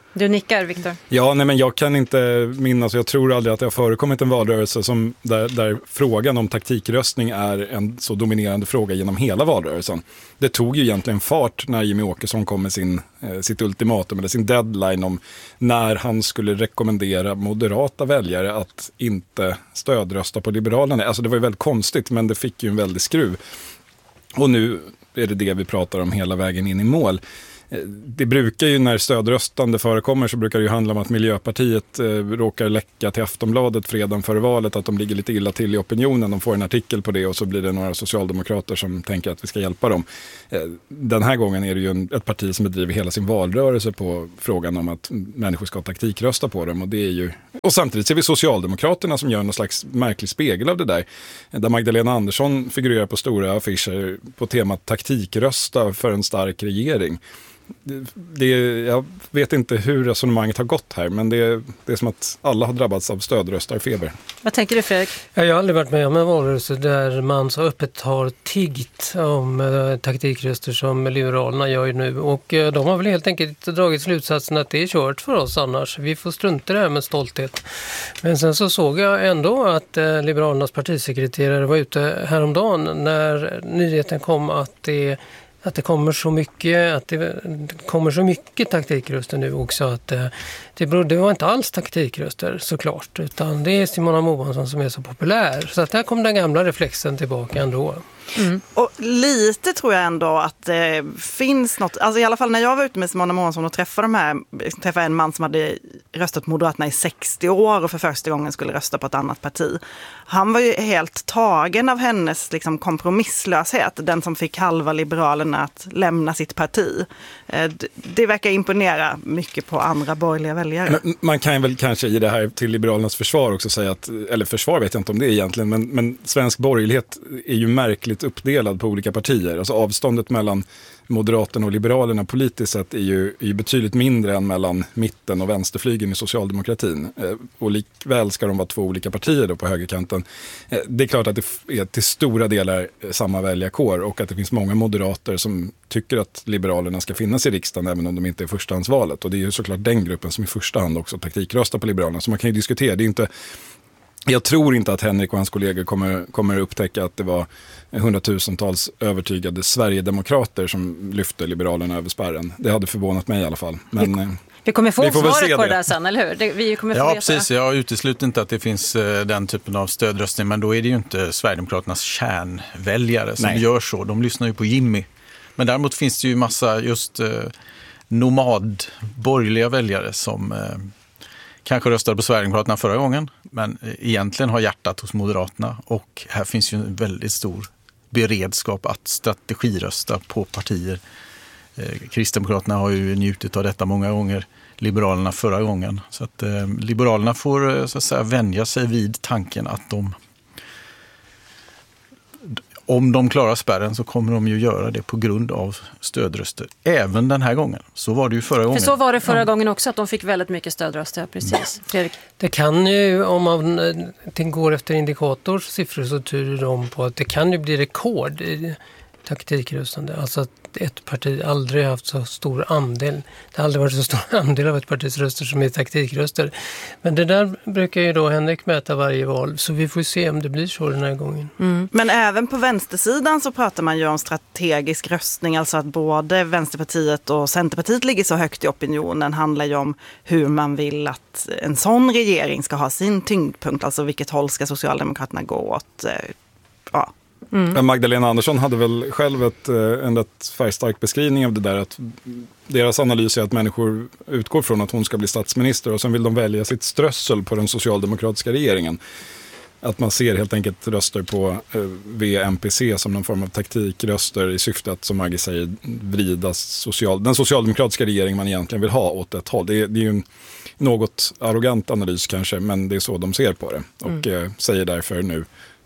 Du nickar, Viktor. Ja, nej, men jag kan inte minnas, jag tror aldrig att det har förekommit en valrörelse som där frågan om taktikröstning är en så dominerande fråga genom hela valrörelsen. Det tog ju egentligen fart när Jimmie Åkesson kom med sitt ultimatum eller sin deadline om när han skulle rekommendera moderata väljare att inte stödrösta på Liberalerna. Alltså det var ju väldigt konstigt, men det fick ju en väldig skruv. Och nu är det vi pratar om hela vägen in i mål. Det brukar ju när stödröstande förekommer så brukar det ju handla om att Miljöpartiet råkar läcka till Aftonbladet fredagen före valet att de ligger lite illa till i opinionen. De får en artikel på det och så blir det några socialdemokrater som tänker att vi ska hjälpa dem. Den här gången är det ju ett parti som bedriver hela sin valrörelse på frågan om att människor ska taktikrösta på dem. Och, det är ju... och samtidigt ser vi Socialdemokraterna som gör någon slags märklig spegel av det där. Där Magdalena Andersson figurerar på stora affischer på temat taktikrösta för en stark regering. Jag vet inte hur resonemanget har gått här, men det är som att alla har drabbats av stödröstarfeber. Vad tänker du, Fredrik? Jag har aldrig varit med om en valrörelse där man så öppet har tiggt om taktikröster som Liberalerna gör nu. Och de har väl helt enkelt dragit slutsatsen att det är kört för oss annars. Vi får strunta det här med stolthet. Men sen så såg jag ändå att Liberalernas partisekreterare var ute häromdagen när nyheten kom att det kommer så mycket taktikröster nu också att det var inte alls taktikröster såklart, utan det är Simona Mohansson som är så populär. Så att där kom den gamla reflexen tillbaka ändå. Mm. Och lite tror jag ändå att det finns något, alltså i alla fall när jag var ute med Simona Mohansson och träffade en man som hade röstat på Moderaterna i 60 år och för första gången skulle rösta på ett annat parti. Han var ju helt tagen av hennes liksom kompromisslöshet, den som fick halva Liberalerna att lämna sitt parti. Det verkar imponera mycket på andra borgerliga väljare. Men man kan väl kanske i det här till Liberalernas försvar också säga att, eller försvar vet jag inte om det är egentligen, men svensk borgerlighet är ju märkligt uppdelad på olika partier. Alltså avståndet mellan Moderaterna och Liberalerna politiskt sett är ju betydligt mindre än mellan mitten och vänsterflygen i socialdemokratin. Och likväl ska de vara två olika partier då på högerkanten. Det är klart att det är till stora delar samma väljarkår och att det finns många moderater som tycker att Liberalerna ska finnas i riksdagen även om de inte är förstahandsvalet. Och det är ju såklart den gruppen som i första hand också taktikröstar på Liberalerna. Så man kan ju diskutera, det är inte... Jag tror inte att Henrik och hans kollegor kommer upptäcka att det var hundratusentals övertygade Sverigedemokrater som lyfte Liberalerna över spärren. Det hade förvånat mig i alla fall. Men vi kommer få svaret på det där sen, eller hur? Vi kommer få veta. Precis. Jag utesluter inte att det finns den typen av stödröstning, men då är det ju inte Sverigedemokraternas kärnväljare som gör så. De lyssnar ju på Jimmy. Men däremot finns det ju massa just borgerliga väljare som... kanske röstade på Sverigedemokraterna förra gången, men egentligen har hjärtat hos Moderaterna. Och här finns ju en väldigt stor beredskap att strategirösta på partier. Kristdemokraterna har ju njutit av detta många gånger, Liberalerna förra gången. Så att Liberalerna får så att säga vänja sig vid tanken att om de klarar spärren så kommer de ju göra det på grund av stödröster. Även den här gången. Så var det ju förra gången. För så var det förra gången också, att de fick väldigt mycket stödröster. Precis. Fredrik? Det kan ju, om man går efter indikators siffror så tyder de på att det kan ju bli rekord i taktikröstande. Alltså att ett parti aldrig haft så stor andel. Det har aldrig varit så stor andel av ett partis röster som är taktikröster. Men det där brukar ju då Henrik mäta varje val. Så vi får se om det blir så den här gången. Mm. Men även på vänstersidan så pratar man ju om strategisk röstning. Alltså att både Vänsterpartiet och Centerpartiet ligger så högt i opinionen. Handlar ju om hur man vill att en sån regering ska ha sin tyngdpunkt. Alltså vilket håll ska Socialdemokraterna gå åt. Ja. Mm. Magdalena Andersson hade väl själv en rätt färgstark beskrivning av det där, att deras analys är att människor utgår från att hon ska bli statsminister och sen vill de välja sitt strössel på den socialdemokratiska regeringen. Att man ser helt enkelt röster på VMPC som någon form av taktikröster i syfte att, som Maggie säger, vrida den socialdemokratiska regering man egentligen vill ha åt ett håll. Det är ju en något arrogant analys kanske, men det är så de ser på det och säger därför nu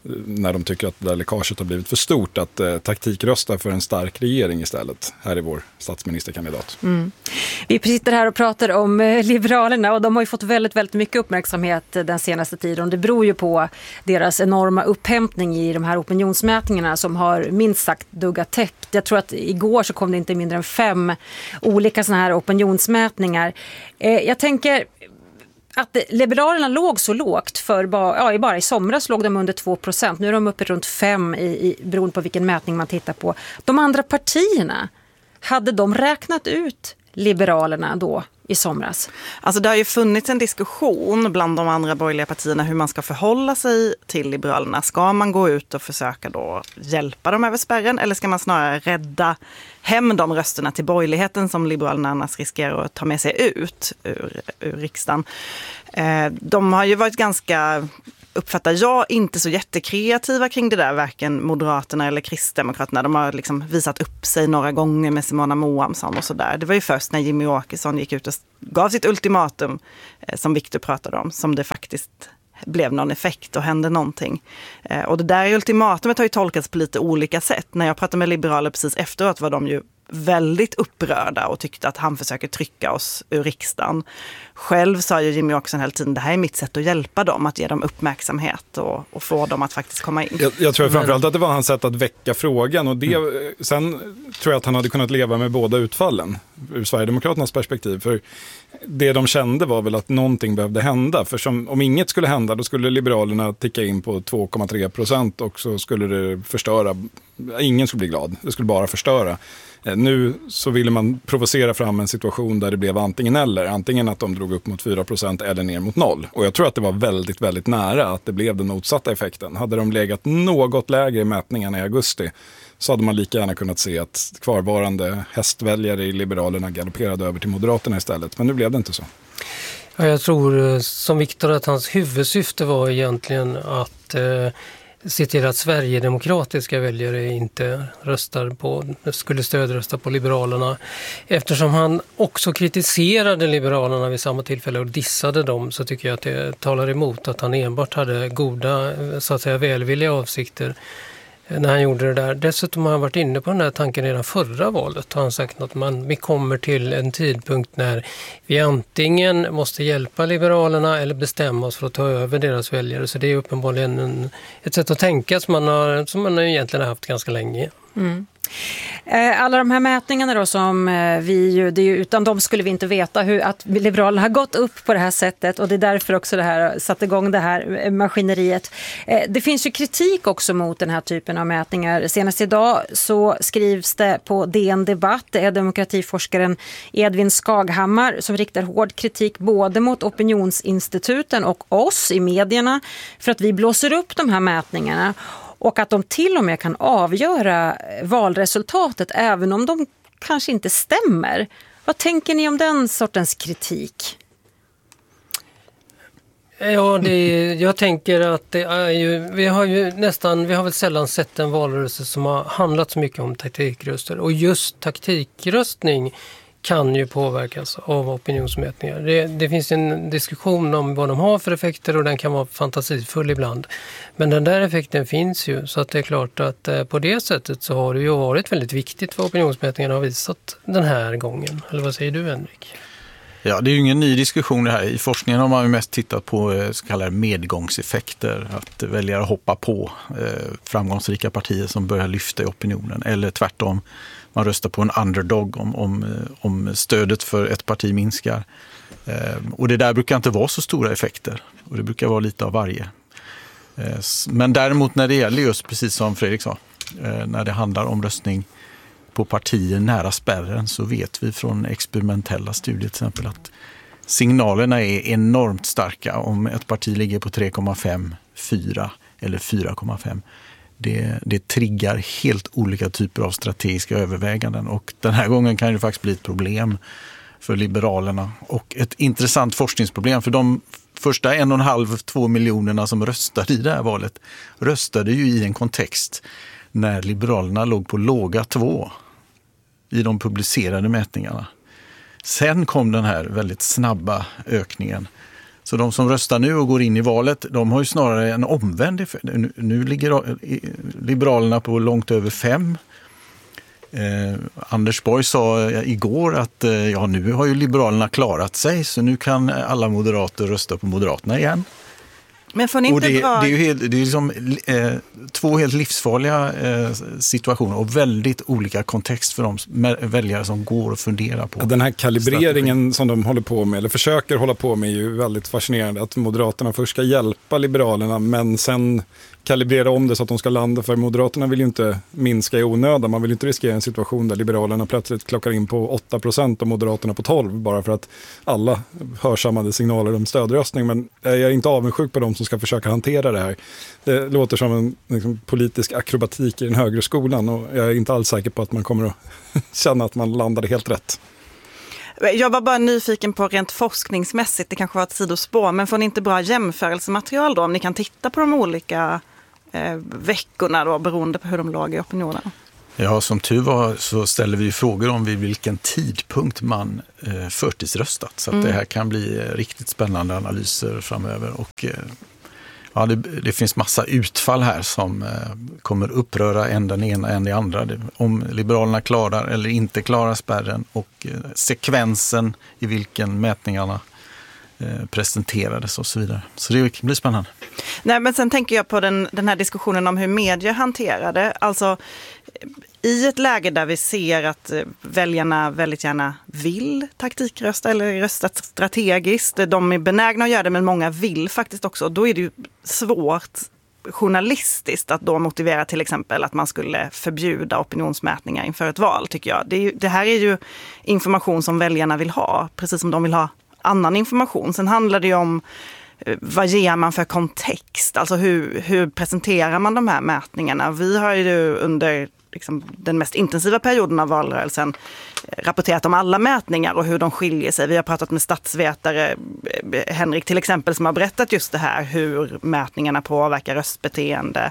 när de tycker att det där läckaget har blivit för stort, att taktikrösta för en stark regering istället. Här är vår statsministerkandidat. Vi sitter här och pratar om Liberalerna och de har ju fått väldigt, väldigt mycket uppmärksamhet den senaste tiden. Det beror ju på deras enorma upphämtning i de här opinionsmätningarna som har minst sagt duggat tätt. Jag tror att igår så kom det inte mindre än 5 olika såna här opinionsmätningar. Jag tänker att Liberalerna låg så lågt för bara i somras låg de under 2%. Nu är de uppe runt 5% beroende på vilken mätning man tittar på. De andra partierna, hade de räknat ut Liberalerna då i somras? Alltså det har ju funnits en diskussion bland de andra borgerliga partierna hur man ska förhålla sig till Liberalerna. Ska man gå ut och försöka då hjälpa dem över spärren eller ska man snarare rädda hem de rösterna till borgerligheten som Liberalerna annars riskerar att ta med sig ut ur riksdagen? De har ju varit ganska, uppfattar jag, inte så jättekreativa kring det där, varken Moderaterna eller Kristdemokraterna. De har liksom visat upp sig några gånger med Simona Moamsson och sådär. Det var ju först när Jimmy Åkesson gick ut och gav sitt ultimatum, som Victor pratade om, som det faktiskt blev någon effekt och hände någonting. Och det där ultimatumet har ju tolkats på lite olika sätt. När jag pratade med liberaler precis efteråt var de ju väldigt upprörda och tyckte att han försöker trycka oss ur riksdagen. Själv sa ju Jimmy Åkesson hela tiden, det här är mitt sätt att hjälpa dem, att ge dem uppmärksamhet och få dem att faktiskt komma in. Jag tror framförallt att det var hans sätt att väcka frågan och det, sen tror jag att han hade kunnat leva med båda utfallen ur Sverigedemokraternas perspektiv. För det de kände var väl att någonting behövde hända. För om inget skulle hända då skulle Liberalerna ticka in på 2,3% och så skulle det förstöra. Ingen skulle bli glad, det skulle bara förstöra. Nu så ville man provocera fram en situation där det blev antingen eller. Antingen att de drog upp mot 4% eller ner mot 0. Och jag tror att det var väldigt, väldigt nära att det blev den motsatta effekten. Hade de legat något lägre i mätningarna i augusti så hade man lika gärna kunnat se att kvarvarande hästväljare i Liberalerna galopperade över till Moderaterna istället. Men nu blev det inte så. Ja, jag tror som Victor att hans huvudsyfte var egentligen att se till att Sverigedemokratiska väljare inte skulle stödrösta på Liberalerna. Eftersom han också kritiserade Liberalerna vid samma tillfälle och dissade dem så tycker jag att det talar emot att han enbart hade goda, så att säga, välvilliga avsikter när han gjorde det där. Dessutom har han varit inne på den här tanken redan förra valet. Har han sagt att vi kommer till en tidpunkt när vi antingen måste hjälpa Liberalerna eller bestämma oss för att ta över deras väljare. Så det är uppenbarligen ett sätt att tänka som man egentligen har haft ganska länge. Alla de här mätningarna då som utan dem skulle vi inte veta att Liberalerna har gått upp på det här sättet och det är därför också det här satt igång det här maskineriet. Det finns ju kritik också mot den här typen av mätningar. Senast idag så skrivs det på DN Debatt, det är demokratiforskaren Edvin Skaghammar som riktar hård kritik både mot opinionsinstituten och oss i medierna för att vi blåser upp de här mätningarna. Och att de till och med kan avgöra valresultatet även om de kanske inte stämmer. Vad tänker ni om den sortens kritik? Ja, jag tänker att det är ju, vi har väl sällan sett en valrörelse som har handlat så mycket om taktikröster. Och just taktikröstning kan ju påverkas av opinionsmätningar. Det finns en diskussion om vad de har för effekter och den kan vara fantasifull ibland. Men den där effekten finns ju så att det är klart att på det sättet så har det ju varit väldigt viktigt vad opinionsmätningarna har visat den här gången. Eller vad säger du, Henrik? Ja, det är ju ingen ny diskussion det här. I forskningen har man ju mest tittat på så kallade medgångseffekter. Att väljare hoppar på framgångsrika partier som börjar lyfta i opinionen. Eller tvärtom, man röstar på en underdog om stödet för ett parti minskar. Och det där brukar inte vara så stora effekter. Och det brukar vara lite av varje. Men däremot när det gäller just precis som Fredrik sa, när det handlar om röstning på partier nära spärren så vet vi från experimentella studier till exempel att signalerna är enormt starka om ett parti ligger på 3,5, 4 eller 4,5. Det triggar helt olika typer av strategiska överväganden och den här gången kan det faktiskt bli ett problem för Liberalerna och ett intressant forskningsproblem för de första 1,5-2 miljonerna som röstade i det här valet röstade ju i en kontext när Liberalerna låg på låga 2 i de publicerade mätningarna. Sen kom den här väldigt snabba ökningen Så de som röstar nu och går in i valet, de har ju snarare en omvänd effekt. Nu ligger Liberalerna på långt över 5. Anders Borg sa igår att nu har ju Liberalerna klarat sig, så nu kan alla moderater rösta på Moderaterna igen. Men får ni inte det är liksom två helt livsfarliga situationer och väldigt olika kontext för de väljare som går och funderar på. Den här kalibreringen som de håller på med, eller försöker hålla på med, är ju väldigt fascinerande. Att Moderaterna först ska hjälpa Liberalerna men sen kalibrera om det så att de ska landa, för Moderaterna vill ju inte minska i onödan. Man vill inte riskera en situation där Liberalerna plötsligt klockar in på 8% och Moderaterna på 12% bara för att alla hörsammade signaler om stödröstning. Men jag är inte avundsjuk på dem som ska försöka hantera det här. Det låter som en liksom, politisk akrobatik i den högre skolan, och jag är inte alls säker på att man kommer att känna att man landade helt rätt. Jag var bara nyfiken på rent forskningsmässigt, det kanske var ett sidospår, men får ni inte bra jämförelsematerial då om ni kan titta på de olika veckorna då, beroende på hur de låg i opinionen? Ja, som tur var så ställer vi frågor om vid vilken tidpunkt man förtidsröstat. Så att det här kan bli riktigt spännande analyser framöver. Och ja, det finns massa utfall här som kommer uppröra än den ena än det andra. Om Liberalerna klarar eller inte klarar spärren, och sekvensen i vilken mätningarna presenterades och så vidare. Så det blir spännande. Nej, men sen tänker jag på den här diskussionen om hur media hanterade. Alltså i ett läge där vi ser att väljarna väldigt gärna vill taktikrösta eller rösta strategiskt. De är benägna att göra det, men många vill faktiskt också. Då är det ju svårt journalistiskt att då motivera till exempel att man skulle förbjuda opinionsmätningar inför ett val, tycker jag. Det här är ju information som väljarna vill ha, precis som de vill ha annan information. Sen handlar det ju om vad ger man för kontext? Alltså hur presenterar man de här mätningarna? Vi har ju under liksom den mest intensiva perioden av valrörelsen rapporterat om alla mätningar och hur de skiljer sig. Vi har pratat med statsvetare, Henrik till exempel, som har berättat just det här, hur mätningarna påverkar röstbeteende.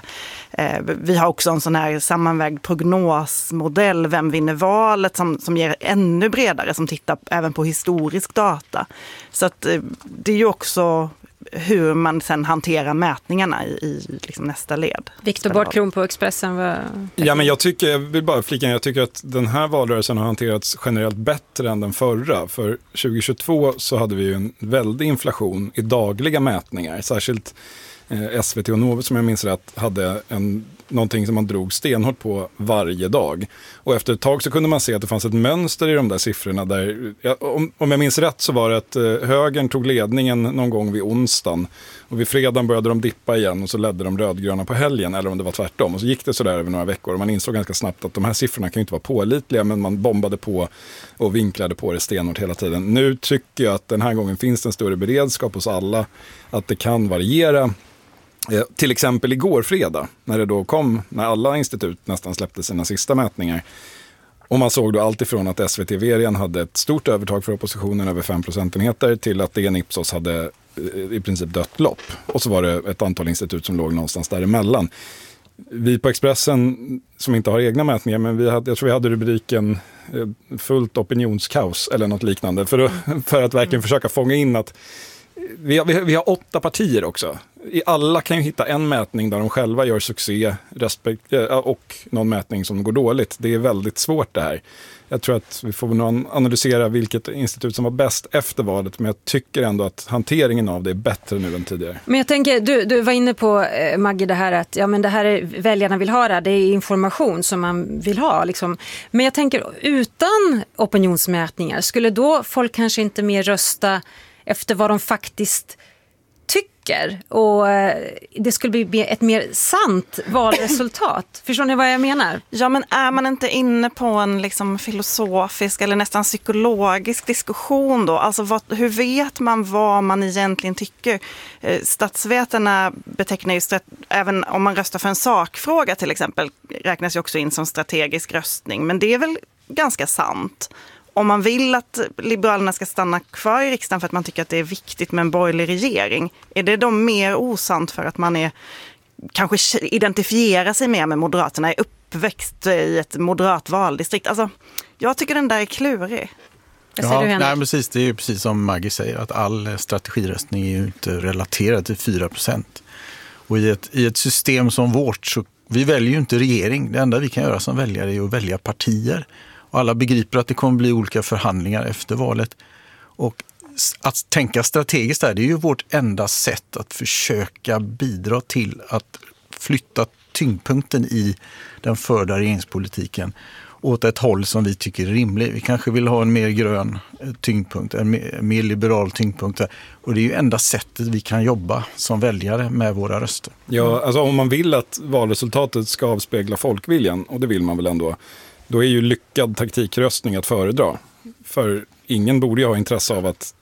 Vi har också en sån här sammanvägd prognosmodell, Vem vinner valet, som ger ännu bredare, som tittar även på historisk data. Så att det är ju också hur man sen hanterar mätningarna i liksom nästa led. Viktor Bartkron på Expressen. Ja, men jag vill bara flika in, jag tycker att den här valrörelsen har hanterats generellt bättre än den förra. För 2022 så hade vi ju en väldig inflation i dagliga mätningar. Särskilt SVT och Novus, som jag minns rätt, hade någonting som man drog stenhårt på varje dag. Och efter ett tag så kunde man se att det fanns ett mönster i de där siffrorna. Där, om jag minns rätt så var det att högern tog ledningen någon gång vid onsdagen. Och vid fredagen började de dippa igen och så ledde de rödgröna på helgen. Eller om det var tvärtom. Och så gick det så där över några veckor. Och man insåg ganska snabbt att de här siffrorna kan ju inte vara pålitliga. Men man bombade på och vinklade på det stenhårt hela tiden. Nu tycker jag att den här gången finns det en större beredskap hos alla. Att det kan variera. Till exempel igår fredag, när alla institut nästan släppte sina sista mätningar. Och man såg då allt ifrån att SVT-verien hade ett stort övertag för oppositionen, över 5 procentenheter, till att DN Ipsos hade i princip dött lopp. Och så var det ett antal institut som låg någonstans däremellan. Vi på Expressen, som inte har egna mätningar, men jag tror vi hade rubriken fullt opinionskaos eller något liknande. För att verkligen försöka fånga in att vi har 8 partier också. Alla kan ju hitta en mätning där de själva gör succé och någon mätning som går dåligt. Det är väldigt svårt det här. Jag tror att vi får nog analysera vilket institut som var bäst efter valet, men jag tycker ändå att hanteringen av det är bättre nu än tidigare. Men jag tänker, du var inne på, Maggie, det här att det här är väljarna vill ha det är information som man vill ha. Liksom. Men jag tänker, utan opinionsmätningar, skulle då folk kanske inte mer rösta efter vad de faktiskt tycker, och det skulle bli ett mer sant valresultat. Förstår ni vad jag menar? Ja, men är man inte inne på en liksom filosofisk eller nästan psykologisk diskussion då? Alltså hur vet man vad man egentligen tycker? Statsvetarna betecknar just även om man röstar för en sakfråga till exempel, räknas ju också in som strategisk röstning. Men det är väl ganska sant. Om man vill att Liberalerna ska stanna kvar i riksdagen för att man tycker att det är viktigt med en borgerlig regering, är det då mer osant för att man kanske identifierar sig mer med Moderaterna, är uppväxt i ett moderat valdistrikt? Alltså, jag tycker den där är klurig. Vad säger du, Henrik? Nej, precis, det är ju precis som Maggie säger, att all strategiröstning är ju inte relaterad till 4%. Och i ett system som vårt så vi väljer ju inte regering. Det enda vi kan göra som väljare är att välja partier. Och alla begriper att det kommer bli olika förhandlingar efter valet. Och att tänka strategiskt där, det är ju vårt enda sätt att försöka bidra till att flytta tyngdpunkten i den förda regeringspolitiken åt ett håll som vi tycker är rimligt. Vi kanske vill ha en mer grön tyngdpunkt, en mer liberal tyngdpunkt. Och det är ju enda sättet vi kan jobba som väljare med våra röster. Ja, alltså om man vill att valresultatet ska avspegla folkviljan, och det vill man väl ändå, då är ju lyckad taktikröstning att föredra. För ingen borde ju ha intresse av att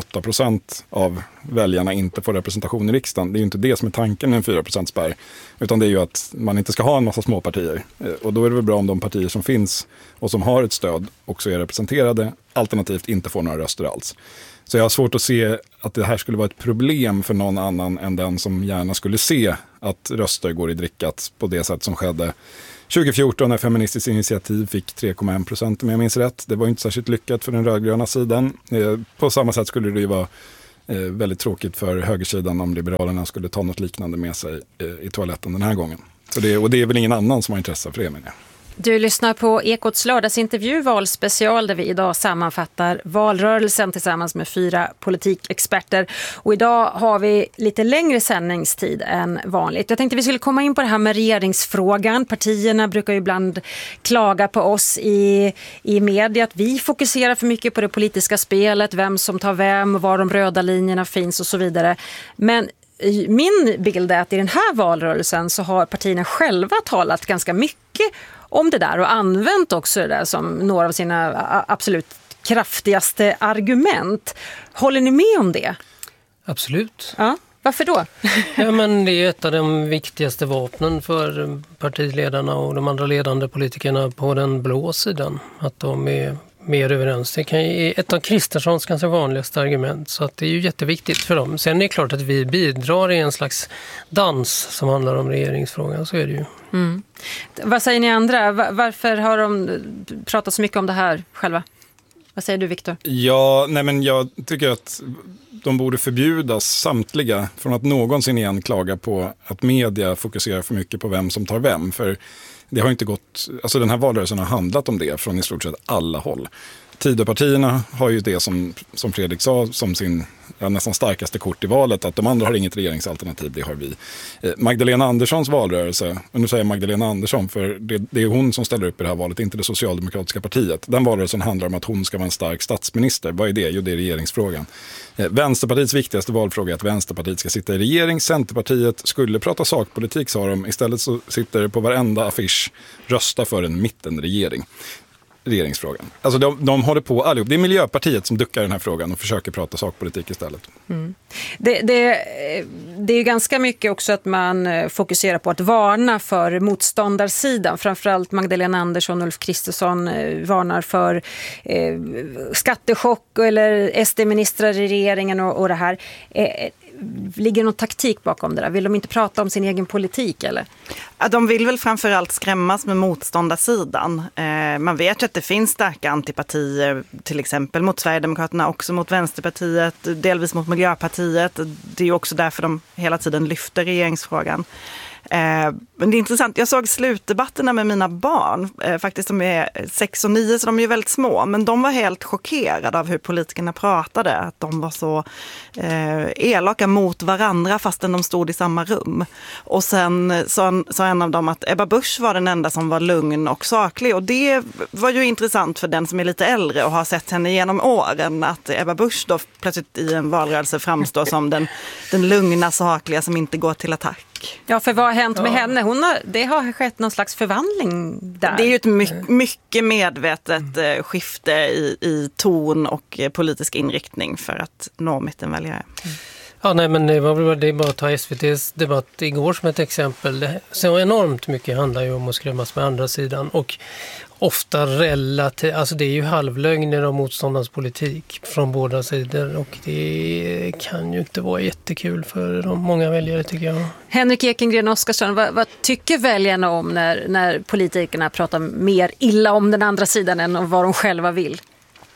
3,8% av väljarna inte får representation i riksdagen. Det är ju inte det som är tanken med en 4%-spärr. Utan det är ju att man inte ska ha en massa små partier. Och då är det väl bra om de partier som finns och som har ett stöd också är representerade. Alternativt inte får några röster alls. Så jag har svårt att se att det här skulle vara ett problem för någon annan än den som gärna skulle se att röster går i drickat på det sätt som skedde 2014 när Feministiskt initiativ fick 3,1% om jag minns rätt. Det var inte särskilt lyckat för den rödgröna sidan. På samma sätt skulle det ju vara väldigt tråkigt för högersidan om Liberalerna skulle ta något liknande med sig i toaletten den här gången. Och det är väl ingen annan som har intresse för det, menar jag. Du lyssnar på Ekots lördagsintervju valspecial där vi idag sammanfattar valrörelsen tillsammans med 4 politikexperter. Och idag har vi lite längre sändningstid än vanligt. Jag tänkte vi skulle komma in på det här med regeringsfrågan. Partierna brukar ju ibland klaga på oss i media att vi fokuserar för mycket på det politiska spelet, vem som tar vem, var de röda linjerna finns och så vidare. Men min bild är att i den här valrörelsen så har partierna själva talat ganska mycket om det där och använt också det där som några av sina absolut kraftigaste argument. Håller ni med om det? Absolut. Ja, varför då? Ja, men det är ett av de viktigaste vapnen för partiledarna och de andra ledande politikerna på den blå sidan. Att de är mer överens. Det kan ju ett av Kristerssons ganska vanligaste argument, så att det är ju jätteviktigt för dem. Sen är det klart att vi bidrar i en slags dans som handlar om regeringsfrågan, så är det ju. Mm. Vad säger ni andra? Varför har de pratat så mycket om det här själva? Vad säger du, Viktor? Ja, nej men jag tycker att de borde förbjudas samtliga från att någonsin igen klaga på att media fokuserar för mycket på vem som tar vem. För det har inte gått, alltså den här valrörelsen har handlat om det från i stort sett alla håll. Tidöpartierna har ju det som Fredrik sa som sin nästan starkaste kort i valet, att de andra har inget regeringsalternativ, det har vi. Magdalena Anderssons valrörelse, och nu säger jag Magdalena Andersson för det är hon som ställer upp i det här valet, inte det socialdemokratiska partiet. Den valrörelsen handlar om att hon ska vara en stark statsminister. Vad är det? Jo, det är regeringsfrågan. Vänsterpartiets viktigaste valfråga är att Vänsterpartiet ska sitta i regering. Centerpartiet skulle prata sakpolitik, sa de. Istället så sitter det på varenda affisch rösta för en mittenregering. Regeringsfrågan. Alltså de håller på allihop. Det är Miljöpartiet som duckar den här frågan och försöker prata sakpolitik istället. Mm. Det är ganska mycket också att man fokuserar på att varna för motståndarsidan. Framförallt Magdalena Andersson och Ulf Kristersson varnar för skattechock eller SD-ministrar i regeringen och det här. Ligger någon taktik bakom det där? Vill de inte prata om sin egen politik eller? Ja, de vill väl framförallt skrämmas med motståndarsidan. Man vet ju att det finns starka antipatier, till exempel mot Sverigedemokraterna, också mot Vänsterpartiet, delvis mot Miljöpartiet. Det är ju också därför de hela tiden lyfter regeringsfrågan. Men det är intressant, jag såg slutdebatterna med mina barn, faktiskt de är 6 och 9 så de är ju väldigt små, men de var helt chockerade av hur politikerna pratade, att de var så elaka mot varandra fastän de stod i samma rum. Och sen sa en av dem att Ebba Busch var den enda som var lugn och saklig, och det var ju intressant för den som är lite äldre och har sett henne genom åren, att Ebba Busch då plötsligt i en valrörelse framstår som den lugna, sakliga som inte går till attack. Ja, för vad har hänt med henne? Det har skett någon slags förvandling där. Det är ju ett mycket medvetet skifte i ton och politisk inriktning för att nå mittenväljare. Ja, nej, men det är bara att ta SVT:s debatt igår som ett exempel. Så enormt mycket handlar ju om att skrämmas med andra sidan och ofta relativt, alltså det är ju halvlögner om motståndarens politik från båda sidor och det kan ju inte vara jättekul för de många väljare, tycker jag. Henrik Ekengren Oskarsson, vad tycker väljarna om när politikerna pratar mer illa om den andra sidan än om vad de själva vill?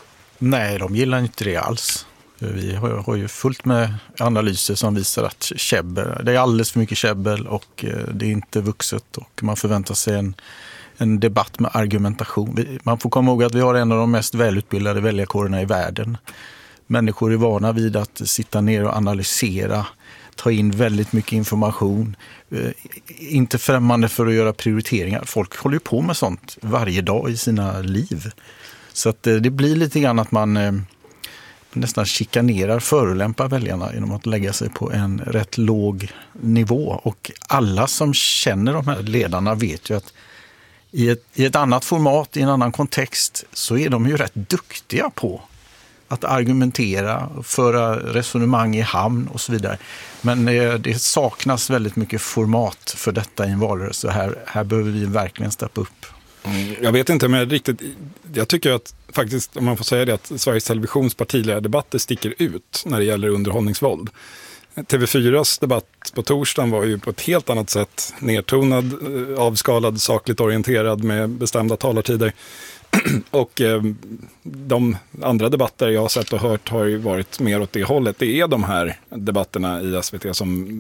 Nej, de gillar inte det alls. Vi har ju fullt med analyser som visar att det är alldeles för mycket käbbel och det är inte vuxet och man förväntar sig en debatt med argumentation. Man får komma ihåg att vi har en av de mest välutbildade väljarkårerna i världen. Människor är vana vid att sitta ner och analysera, ta in väldigt mycket information, inte främmande för att göra prioriteringar. Folk håller ju på med sånt varje dag i sina liv. Så att det blir lite grann att man nästan chikanerar, förolämpar väljarna genom att lägga sig på en rätt låg nivå. Och alla som känner de här ledarna vet ju att i ett annat format, i en annan kontext, så är de ju rätt duktiga på att argumentera, föra resonemang i hamn och så vidare. Men det saknas väldigt mycket format för detta i en valrörelse. Här behöver vi verkligen steppa upp. Jag vet inte, men jag tycker att faktiskt, om man får säga det, att Sveriges Televisions partiledardebatter sticker ut när det gäller underhållningsvåld. TV4s debatt på torsdagen var ju på ett helt annat sätt nedtonad, avskalad, sakligt orienterad med bestämda talartider. Och de andra debatter jag har sett och hört har ju varit mer åt det hållet. Det är de här debatterna i SVT som